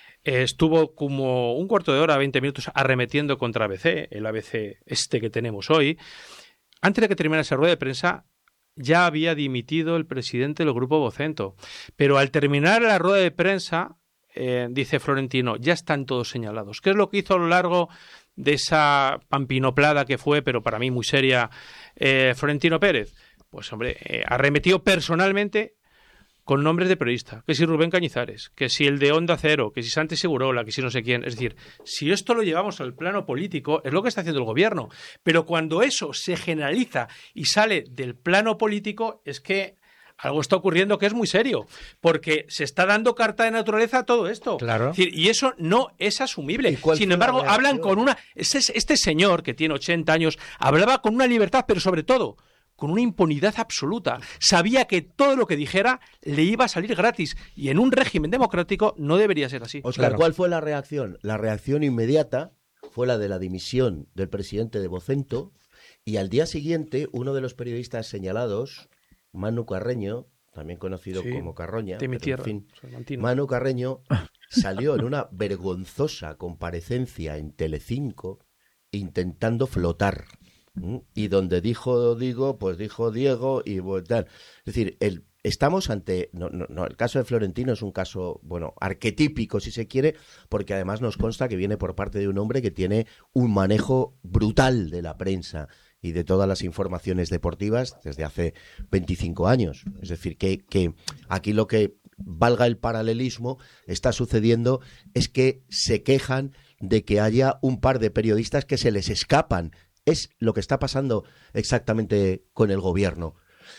estuvo como un cuarto de hora, 20 minutos arremetiendo contra ABC, el ABC que tenemos hoy. Antes de que terminara esa rueda de prensa, ya había dimitido el presidente del Grupo Vocento. Pero al terminar la rueda de prensa, dice Florentino, ya están todos señalados. ¿Qué es lo que hizo a lo largo de esa pampinoplada que fue, pero para mí muy seria, Florentino Pérez? Pues hombre, arremetió personalmente con nombres de periodista, que si Rubén Cañizares, que si el de Onda Cero, que si Santi Segurola, que si no sé quién. Es decir, si esto lo llevamos al plano político, es lo que está haciendo el gobierno. Pero cuando eso se generaliza y sale del plano político, es que algo está ocurriendo que es muy serio, porque se está dando carta de naturaleza a todo esto. Claro. Es decir, y eso no es asumible. Sin embargo, hablan con una... Este señor, que tiene 80 años, hablaba con una libertad, pero sobre todo con una impunidad absoluta. Sabía que todo lo que dijera le iba a salir gratis, y en un régimen democrático no debería ser así. Óscar, Claro. ¿cuál fue la reacción? La reacción inmediata fue la de la dimisión del presidente de Vocento, y al día siguiente uno de los periodistas señalados, Manu Carreño, también conocido como Carroña, de mi pero, tierra, en fin, Salmantino. Manu Carreño salió en una vergonzosa comparecencia en Telecinco intentando flotar. Y donde dijo Diego, pues dijo Diego y tal. Es decir, estamos ante... No, el caso de Florentino es un caso, bueno, arquetípico, si se quiere, porque además nos consta que viene por parte de un hombre que tiene un manejo brutal de la prensa y de todas las informaciones deportivas desde hace 25 años. Es decir, que aquí lo que, valga el paralelismo, está sucediendo es que se quejan de que haya un par de periodistas que se les escapan. Es lo que está pasando exactamente con el gobierno.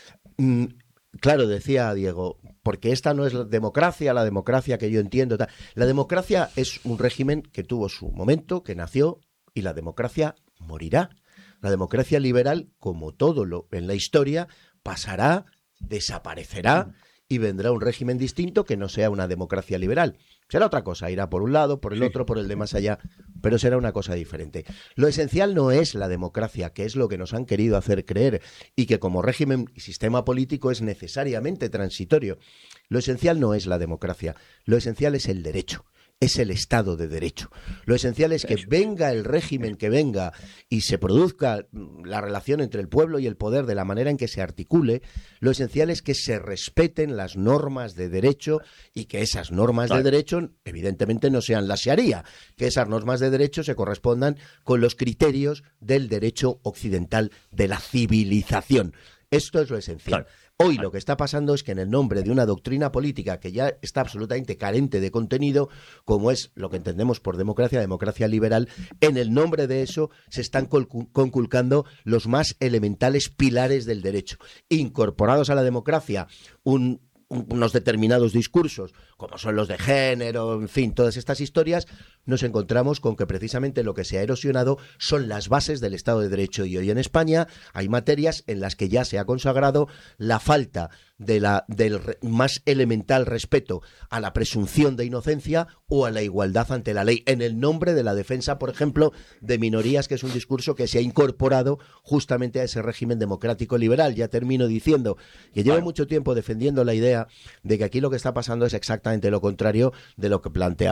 Claro, decía Diego, porque esta no es la democracia que yo entiendo. La democracia es un régimen que tuvo su momento, que nació, y la democracia morirá. La democracia liberal, como todo en la historia, pasará, desaparecerá y vendrá un régimen distinto que no sea una democracia liberal. Será otra cosa, irá por un lado, por el otro, por el de más allá, pero será una cosa diferente. Lo esencial no es la democracia, que es lo que nos han querido hacer creer y que como régimen y sistema político es necesariamente transitorio. Lo esencial no es la democracia, lo esencial es el derecho. Es el Estado de Derecho. Lo esencial es que venga el régimen que venga y se produzca la relación entre el pueblo y el poder de la manera en que se articule. Lo esencial es que se respeten las normas de derecho y que esas normas de derecho, evidentemente, no sean la sharia, que esas normas de derecho se correspondan con los criterios del derecho occidental de la civilización. Esto es lo esencial. Hoy lo que está pasando es que en el nombre de una doctrina política que ya está absolutamente carente de contenido, como es lo que entendemos por democracia liberal, en el nombre de eso se están conculcando los más elementales pilares del derecho, incorporados a la democracia unos determinados discursos, como son los de género, en fin, todas estas historias, nos encontramos con que precisamente lo que se ha erosionado son las bases del Estado de Derecho. Y hoy en España hay materias en las que ya se ha consagrado la falta del más elemental respeto a la presunción de inocencia o a la igualdad ante la ley, en el nombre de la defensa, por ejemplo, de minorías, que es un discurso que se ha incorporado justamente a ese régimen democrático liberal. Ya termino diciendo que llevo mucho tiempo defendiendo la idea de que aquí lo que está pasando es exactamente lo contrario de lo que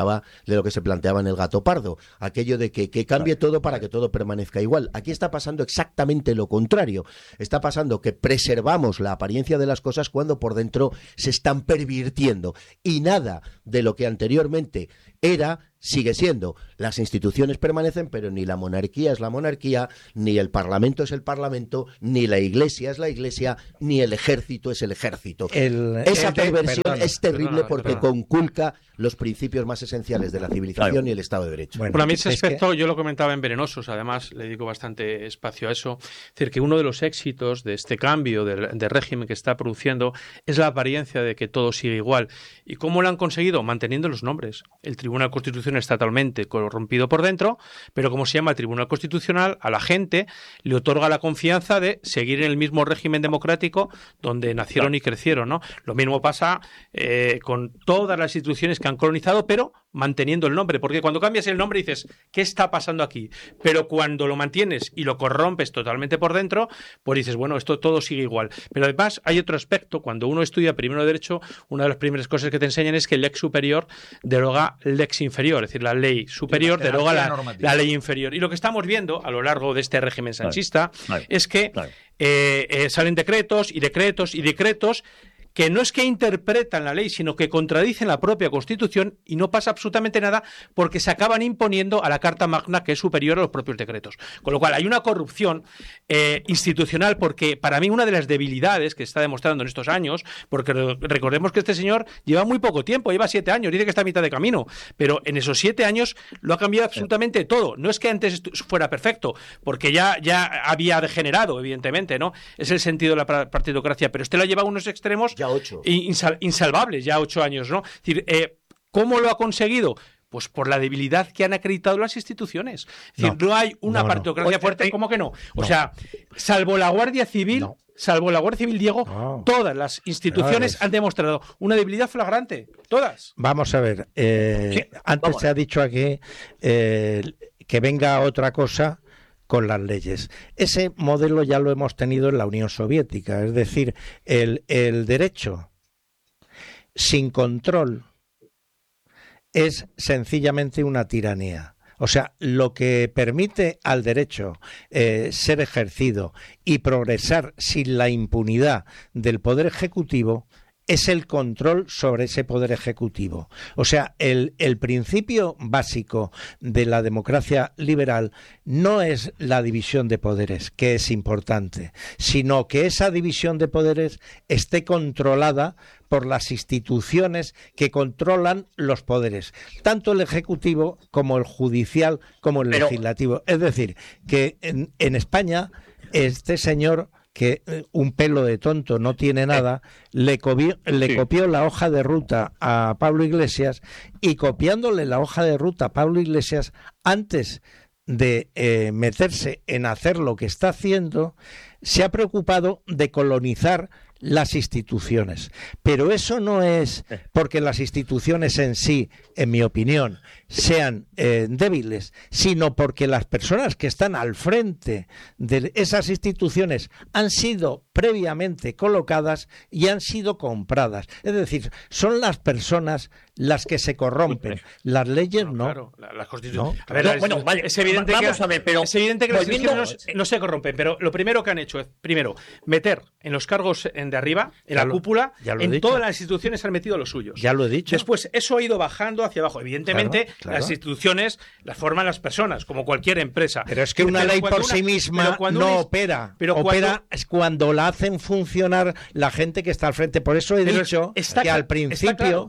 se planteaba en El Gato Pardo, aquello de que cambie todo para que todo permanezca igual. Aquí está pasando exactamente lo contrario. Está pasando que preservamos la apariencia de las cosas cuando por dentro se están pervirtiendo, y nada de lo que anteriormente era sigue siendo. Las instituciones permanecen, pero ni la monarquía es la monarquía, ni el parlamento es el parlamento, ni la iglesia es la iglesia, ni el ejército es el ejército. Esa perversión es terrible porque conculca los principios más esenciales de la civilización y el Estado de Derecho. Bueno, a mí ese aspecto yo lo comentaba en Venenosos, además le dedico bastante espacio a eso. Es decir, que uno de los éxitos de este cambio de régimen que está produciendo es la apariencia de que todo sigue igual. ¿Y cómo lo han conseguido? Manteniendo los nombres. El Tribunal Constitucional está totalmente corrompido por dentro, pero como se llama el Tribunal Constitucional, a la gente le otorga la confianza de seguir en el mismo régimen democrático donde nacieron y crecieron, ¿no? Lo mismo pasa con todas las instituciones que han colonizado, pero manteniendo el nombre, porque cuando cambias el nombre dices, ¿qué está pasando aquí? Pero cuando lo mantienes y lo corrompes totalmente por dentro, pues dices, bueno, esto todo sigue igual. Pero además hay otro aspecto, cuando uno estudia primero de Derecho, una de las primeras cosas que te enseñan es que el lex superior deroga lex inferior, es decir, la ley superior deroga la ley inferior. Y lo que estamos viendo a lo largo de este régimen sanchista es que salen decretos y decretos y decretos que no es que interpretan la ley, sino que contradicen la propia Constitución, y no pasa absolutamente nada porque se acaban imponiendo a la Carta Magna, que es superior a los propios decretos. Con lo cual hay una corrupción institucional, porque para mí una de las debilidades que está demostrando en estos años, porque recordemos que este señor lleva muy poco tiempo, lleva 7 años, dice que está a mitad de camino, pero en esos 7 años lo ha cambiado absolutamente todo. No es que antes fuera perfecto, porque ya había degenerado, evidentemente, ¿no? Es el sentido de la partidocracia, pero este lo ha llevado a unos extremos ya 8. Insalvables, ya 8 años, ¿no? Es decir, ¿cómo lo ha conseguido? Pues por la debilidad que han acreditado las instituciones. Es decir, no hay una partidocracia fuerte, ¿cómo que no? O sea, salvo la Guardia Civil, Diego, todas las instituciones han demostrado una debilidad flagrante. Todas. Vamos a ver. Antes se ha dicho aquí que venga otra cosa con las leyes. Ese modelo ya lo hemos tenido en la Unión Soviética, es decir, el derecho sin control es sencillamente una tiranía. O sea, lo que permite al derecho ser ejercido y progresar sin la impunidad del Poder Ejecutivo es el control sobre ese poder ejecutivo. O sea, el principio básico de la democracia liberal no es la división de poderes, que es importante, sino que esa división de poderes esté controlada por las instituciones que controlan los poderes, tanto el ejecutivo como el judicial como el legislativo. Es decir, que en España este señor, que un pelo de tonto no tiene nada, le copió la hoja de ruta a Pablo Iglesias, y copiándole la hoja de ruta a Pablo Iglesias, antes de meterse en hacer lo que está haciendo, se ha preocupado de colonizar las instituciones. Pero eso no es porque las instituciones en sí, en mi opinión, sean débiles, sino porque las personas que están al frente de esas instituciones han sido previamente colocadas y han sido compradas. Es decir, son las personas las que se corrompen. Las leyes no. Claro, las constituciones. ¿No? A ver, vale, es evidente vamos a ver, pero es evidente que las instituciones no se corrompen, pero lo primero que han hecho es, primero, meter en los cargos de arriba, en la cúpula, en todas las instituciones han metido los suyos. Ya lo he dicho. Después, eso ha ido bajando hacia abajo. Evidentemente, claro. Las instituciones las forman las personas, como cualquier empresa. Pero es que una ley por sí misma no opera. Pero opera es cuando la hacen funcionar la gente que está al frente. Por eso he dicho que al principio,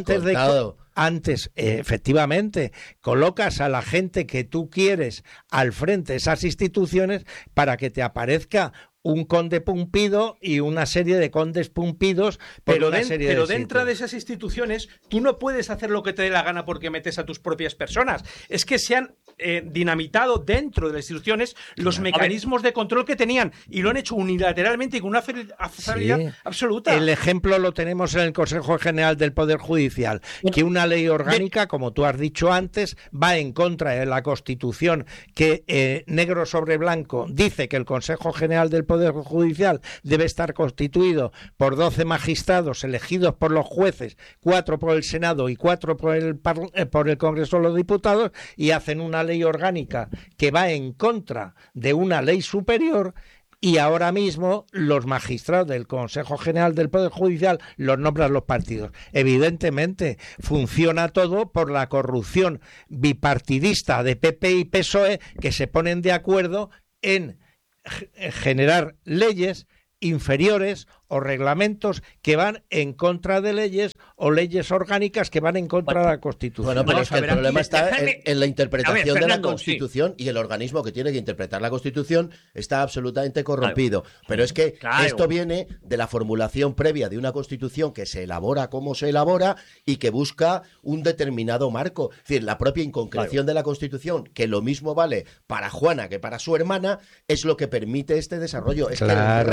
antes, efectivamente, colocas a la gente que tú quieres al frente de esas instituciones para que te aparezca un conde Pumpido y una serie de condes Pumpidos, pero dentro de esas instituciones tú no puedes hacer lo que te dé la gana porque metes a tus propias personas. Es que se han dinamitado dentro de las instituciones los mecanismos de control que tenían y lo han hecho unilateralmente y con una facilidad absoluta. El ejemplo lo tenemos en el Consejo General del Poder Judicial, que una ley orgánica, como tú has dicho antes, va en contra de la Constitución, que negro sobre blanco dice que el Consejo General del Poder Judicial debe estar constituido por 12 magistrados elegidos por los jueces, 4 por el Senado y 4 por el Congreso de los Diputados, y hacen una ley orgánica que va en contra de una ley superior. Y ahora mismo los magistrados del Consejo General del Poder Judicial los nombran los partidos. Evidentemente funciona todo por la corrupción bipartidista de PP y PSOE, que se ponen de acuerdo en generar leyes inferiores o reglamentos que van en contra de leyes o leyes orgánicas que van en contra de la Constitución. Bueno, pero es que el problema está en la interpretación de la Constitución, y el organismo que tiene que interpretar la Constitución está absolutamente corrompido. Pero es que esto viene de la formulación previa de una Constitución que se elabora como se elabora y que busca un determinado marco. Es decir, la propia inconcreción de la Constitución, que lo mismo vale para Juana que para su hermana, es lo que permite este desarrollo. Es que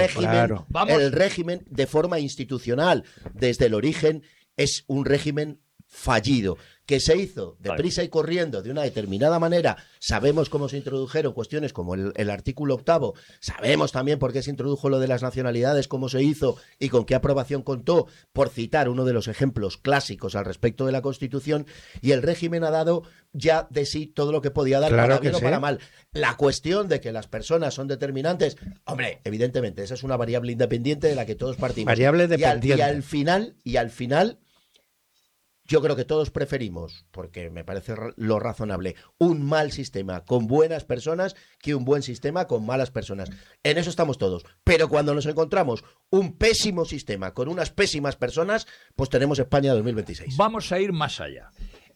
el régimen de forma institucional desde el origen es un régimen fallido, que se hizo deprisa y corriendo de una determinada manera. Sabemos cómo se introdujeron cuestiones como el artículo 8, sabemos también por qué se introdujo lo de las nacionalidades, cómo se hizo y con qué aprobación contó, por citar uno de los ejemplos clásicos al respecto de la Constitución, y el régimen ha dado ya de sí todo lo que podía dar, para bien o para mal. La cuestión de que las personas son determinantes, hombre, evidentemente, esa es una variable independiente de la que todos partimos. Variable dependiente. Y al final yo creo que todos preferimos, porque me parece lo razonable, un mal sistema con buenas personas que un buen sistema con malas personas. En eso estamos todos. Pero cuando nos encontramos un pésimo sistema con unas pésimas personas, pues tenemos España 2026. Vamos a ir más allá.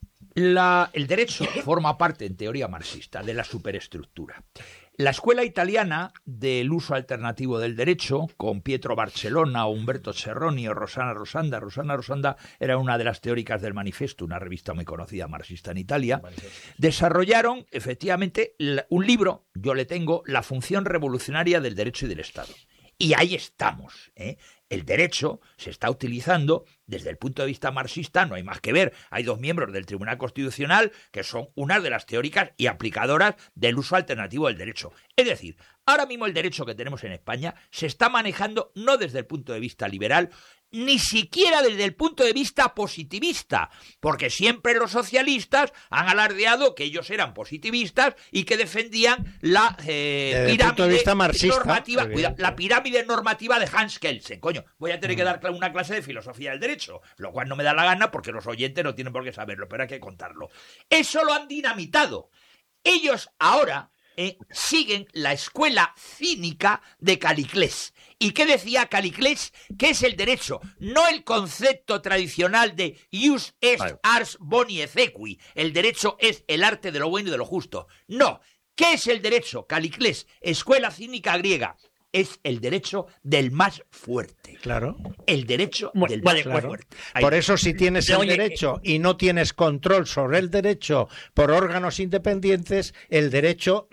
El derecho forma parte, en teoría marxista, de la superestructura. La escuela italiana del uso alternativo del derecho, con Pietro Barcellona, Umberto Cerroni o Rosana Rosanda era una de las teóricas del Manifesto, una revista muy conocida marxista en Italia, desarrollaron efectivamente un libro, yo le tengo, La función revolucionaria del derecho y del Estado. Y ahí estamos, ¿eh? El derecho se está utilizando desde el punto de vista marxista, no hay más que ver. Hay 2 miembros del Tribunal Constitucional que son unas de las teóricas y aplicadoras del uso alternativo del derecho. Es decir, ahora mismo el derecho que tenemos en España se está manejando no desde el punto de vista liberal, ni siquiera desde el punto de vista positivista, porque siempre los socialistas han alardeado que ellos eran positivistas y que defendían la pirámide normativa, la pirámide normativa de Hans Kelsen. Coño, voy a tener que dar una clase de filosofía del derecho, lo cual no me da la gana porque los oyentes no tienen por qué saberlo, pero hay que contarlo. Eso lo han dinamitado. Ellos ahora siguen la escuela cínica de Caliclés. ¿Y qué decía Caliclés? ¿Qué es el derecho? No el concepto tradicional de ius est ars boni et sequi. El derecho es el arte de lo bueno y de lo justo. No. ¿Qué es el derecho? Caliclés, escuela cínica griega. Es el derecho del más fuerte. Claro. El derecho del más fuerte. Por eso, si tienes el derecho y no tienes control sobre el derecho por órganos independientes, el derecho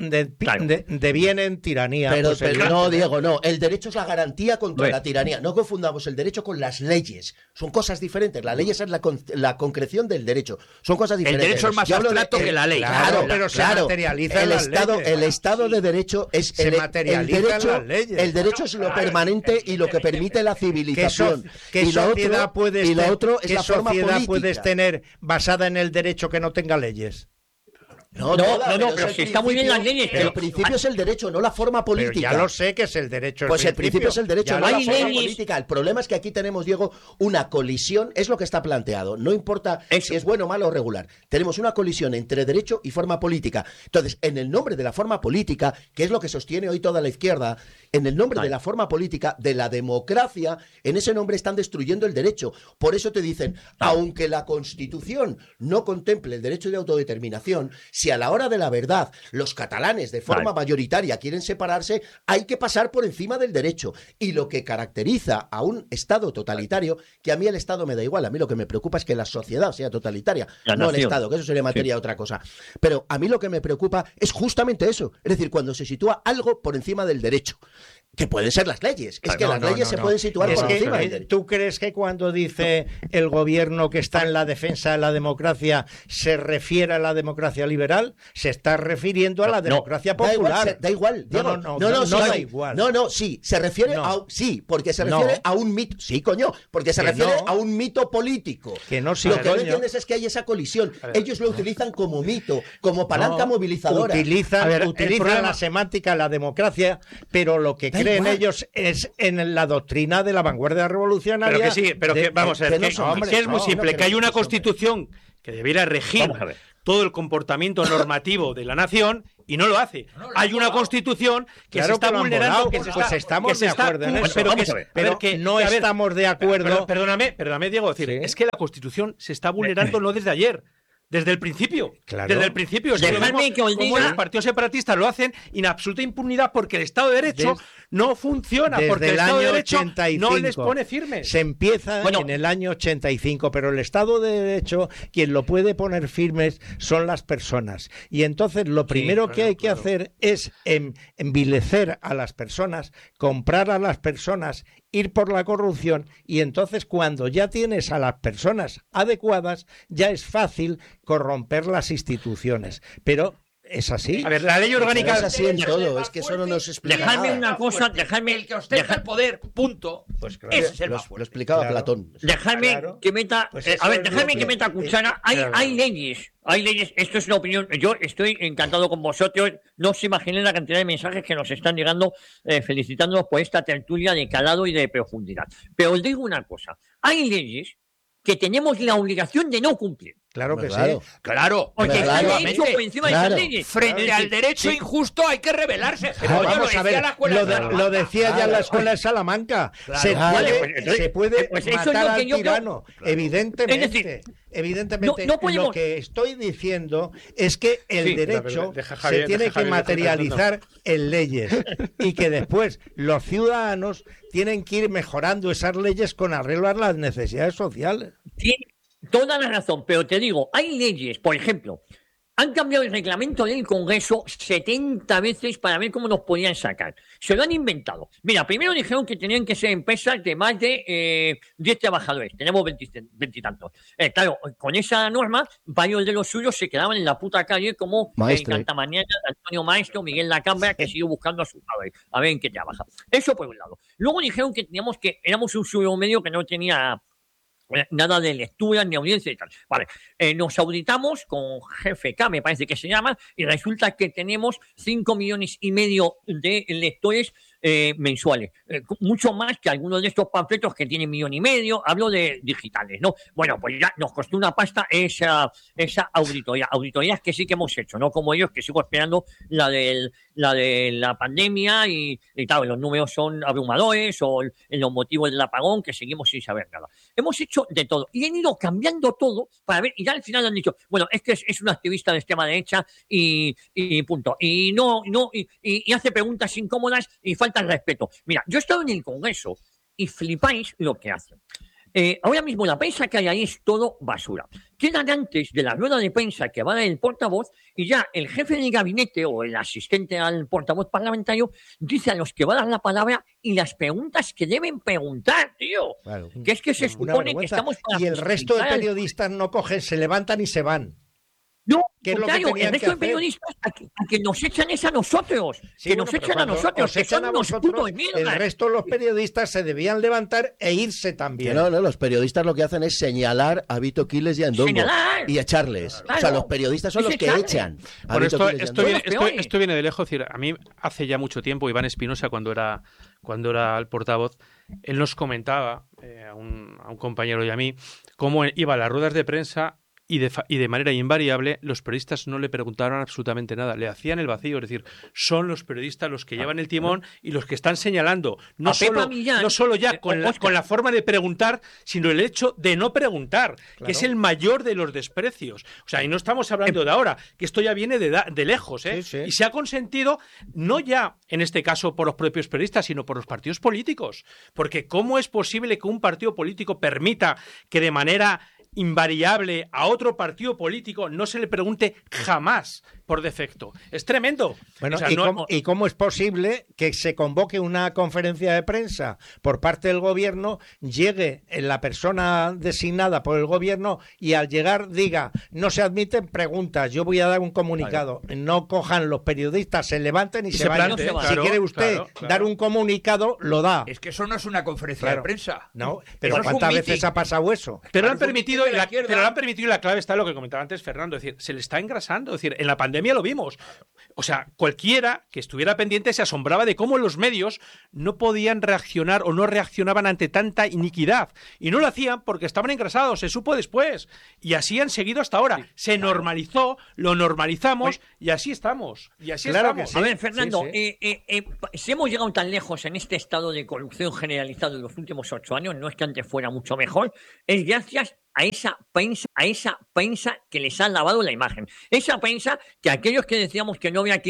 deviene en tiranía. Pero no, Diego, no. El derecho es la garantía contra la tiranía. No confundamos el derecho con las leyes. Son cosas diferentes. La ley es la concreción del derecho. Son cosas diferentes. El derecho es más abstracto que la ley. Claro, pero se materializa el Estado de Derecho es se materializa en las leyes. El derecho es lo permanente y lo que permite la civilización. ¿Qué sociedad puedes política. tener basada en el derecho que no tenga leyes? No, pero si está muy bien las leyes. El principio es el derecho, no la forma política. Pero ya lo sé que es el derecho. Pues el principio es el derecho, no la forma política. El problema es que aquí tenemos, Diego, una colisión, es lo que está planteado. No importa si es bueno, malo o regular. Tenemos una colisión entre derecho y forma política. Entonces, en el nombre de la forma política, que es lo que sostiene hoy toda la izquierda, en el nombre de la forma política, de la democracia, en ese nombre están destruyendo el derecho. Por eso te dicen, aunque la Constitución no contemple el derecho de autodeterminación, Si a la hora de la verdad los catalanes de forma mayoritaria quieren separarse, hay que pasar por encima del derecho. Y lo que caracteriza a un Estado totalitario, que a mí el Estado me da igual, a mí lo que me preocupa es que la sociedad sea totalitaria, no el Estado, que eso sería materia de otra cosa. Pero a mí lo que me preocupa es justamente eso, es decir, cuando se sitúa algo por encima del derecho. Que pueden ser las leyes. Es que las leyes se pueden situar por encima del derecho. ¿Tú crees que cuando dice el gobierno que está en la defensa de la democracia se refiere a la democracia liberal? Se está refiriendo a la democracia popular. Da igual. Diego. No, da igual. Sí, se refiere porque se refiere a un mito. Sí, coño, porque se refiere a un mito político. Que no, lo que no entiendes es que hay esa colisión. Ellos lo utilizan como mito, como palanca movilizadora. Utilizan la semántica, la democracia, pero lo que creen ellos es en la doctrina de la vanguardia revolucionaria. Pero que sí, pero que vamos a ver, que es muy simple, que hay una constitución que debiera regir todo el comportamiento normativo de la nación y no lo hace. Hay una constitución que se está vulnerando, pues estamos de acuerdo en eso. Pero que no estamos de acuerdo. Perdóname, Diego, es que la constitución se está vulnerando no desde ayer. Desde el principio. Claro. Desde el principio. Como los partidos separatistas lo hacen en absoluta impunidad porque el Estado de Derecho no funciona. Porque el Estado de Derecho 85, no les pone firmes. Se empieza en el año 85, pero el Estado de Derecho, quien lo puede poner firmes son las personas. Y entonces lo primero que hay que hacer es envilecer a las personas, comprar a las personas, ir por la corrupción, y entonces cuando ya tienes a las personas adecuadas, ya es fácil corromper las instituciones. Pero es así. A ver, la ley orgánica es así en todo, es que eso no nos explica Dejadme nada. una cosa, el que ostenta el poder, punto. Pues claro, ese es el más fuerte. Lo explicaba Platón. Dejadme que meta, que meta cuchara. Hay leyes, esto es una opinión. Yo estoy encantado con vosotros. No os imaginéis la cantidad de mensajes que nos están llegando felicitándonos por esta tertulia de calado y de profundidad. Pero os digo una cosa, hay leyes que tenemos la obligación de no cumplir. Claro que sí. Claro. Porque están hechos por encima de esas leyes. Frente al derecho injusto hay que rebelarse. Vamos a ver, lo decía ya la escuela de Salamanca. Se puede matar al tirano. Evidentemente. Evidentemente, lo que estoy diciendo es que el derecho se tiene que materializar en leyes y que después los ciudadanos tienen que ir mejorando esas leyes con arreglo a las necesidades sociales. Tiene toda la razón, pero te digo, hay leyes, por ejemplo, han cambiado el reglamento del Congreso 70 veces para ver cómo nos podían sacar. Se lo han inventado. Mira, primero dijeron que tenían que ser empresas de más de 10 trabajadores. Tenemos 20 y tantos. Claro, con esa norma, varios de los suyos se quedaban en la puta calle como Cantamañana, Antonio Maestro, Miguel Lacambra, que siguió buscando a su padre, a ver en qué trabaja. Eso por un lado. Luego dijeron que éramos un suyo medio que no tenía nada de lectura ni audiencia y tal. Vale, nos auditamos con GFK, me parece que se llama, y resulta que tenemos 5,5 millones de lectores mensuales. Mucho más que algunos de estos panfletos que tienen 1,5 millones. Hablo de digitales, ¿no? Bueno, pues ya nos costó una pasta esa auditoría. Auditorías que sí que hemos hecho, no como ellos, que sigo esperando la de la pandemia y claro, los números son abrumadores o los motivos del apagón que seguimos sin saber nada. Hemos hecho de todo y han ido cambiando todo para ver, y ya al final han dicho, bueno, es que es un activista de extrema derecha y punto. Y y hace preguntas incómodas y falta el respeto. Mira, yo he estado en el Congreso y flipáis lo que hacen. Ahora mismo la prensa que hay ahí es todo basura. Quedan antes de la rueda de prensa que va a dar el portavoz y ya el jefe del gabinete o el asistente al portavoz parlamentario dice a los que va a dar la palabra y las preguntas que deben preguntar, tío. Claro. Que es que se supone que estamos para y el resto de periodistas no cogen, se levantan y se van. No, ¿Qué es lo que claro, tenían el resto que de periodistas a que nos echan es a nosotros. Sí, que nos echan a nosotros, que son unos putos de mierda. El resto de los periodistas se debían levantar e irse también. No, los periodistas lo que hacen es señalar a Vito Quiles y a Ndongo y echarles. Claro. O sea, los periodistas son los que echan. Bueno, esto viene de lejos. Es decir, a mí hace ya mucho tiempo, Iván Espinosa, cuando era el portavoz, él nos comentaba a un compañero y a mí cómo iba a las ruedas de prensa y de manera invariable los periodistas no le preguntaron absolutamente nada, le hacían el vacío, es decir, son los periodistas los que llevan el timón y los que están señalando, no solo ya con la forma de preguntar, sino el hecho de no preguntar, que es el mayor de los desprecios. O sea, y no estamos hablando de ahora, que esto ya viene de lejos, ¿eh? Sí. Y se ha consentido, no ya en este caso por los propios periodistas, sino por los partidos políticos. Porque ¿cómo es posible que un partido político permita que de manera invariable a otro partido político no se le pregunte jamás por defecto? Es tremendo. Bueno, ¿y cómo es posible que se convoque una conferencia de prensa por parte del gobierno, llegue la persona designada por el gobierno y al llegar diga, no se admiten preguntas, yo voy a dar un comunicado? No cojan los periodistas, se levanten y se vayan. Si quiere usted dar un comunicado, lo da. Es que eso no es una conferencia de prensa. No, pero ¿cuántas veces ha pasado eso? Pero lo han permitido, y la clave está en lo que comentaba antes Fernando, es decir, se le está engrasando, es decir, en la pandemia lo vimos. O sea, cualquiera que estuviera pendiente se asombraba de cómo los medios no podían reaccionar o no reaccionaban ante tanta iniquidad. Y no lo hacían porque estaban engrasados, se supo después. Y así han seguido hasta ahora. Se normalizó, lo normalizamos y así estamos. Y así estamos. Sí. A ver, Fernando, si hemos llegado tan lejos en este estado de corrupción generalizado en los últimos 8 años, no es que antes fuera mucho mejor, es gracias a esa prensa que les ha lavado la imagen. Esa prensa que aquellos que decíamos que no había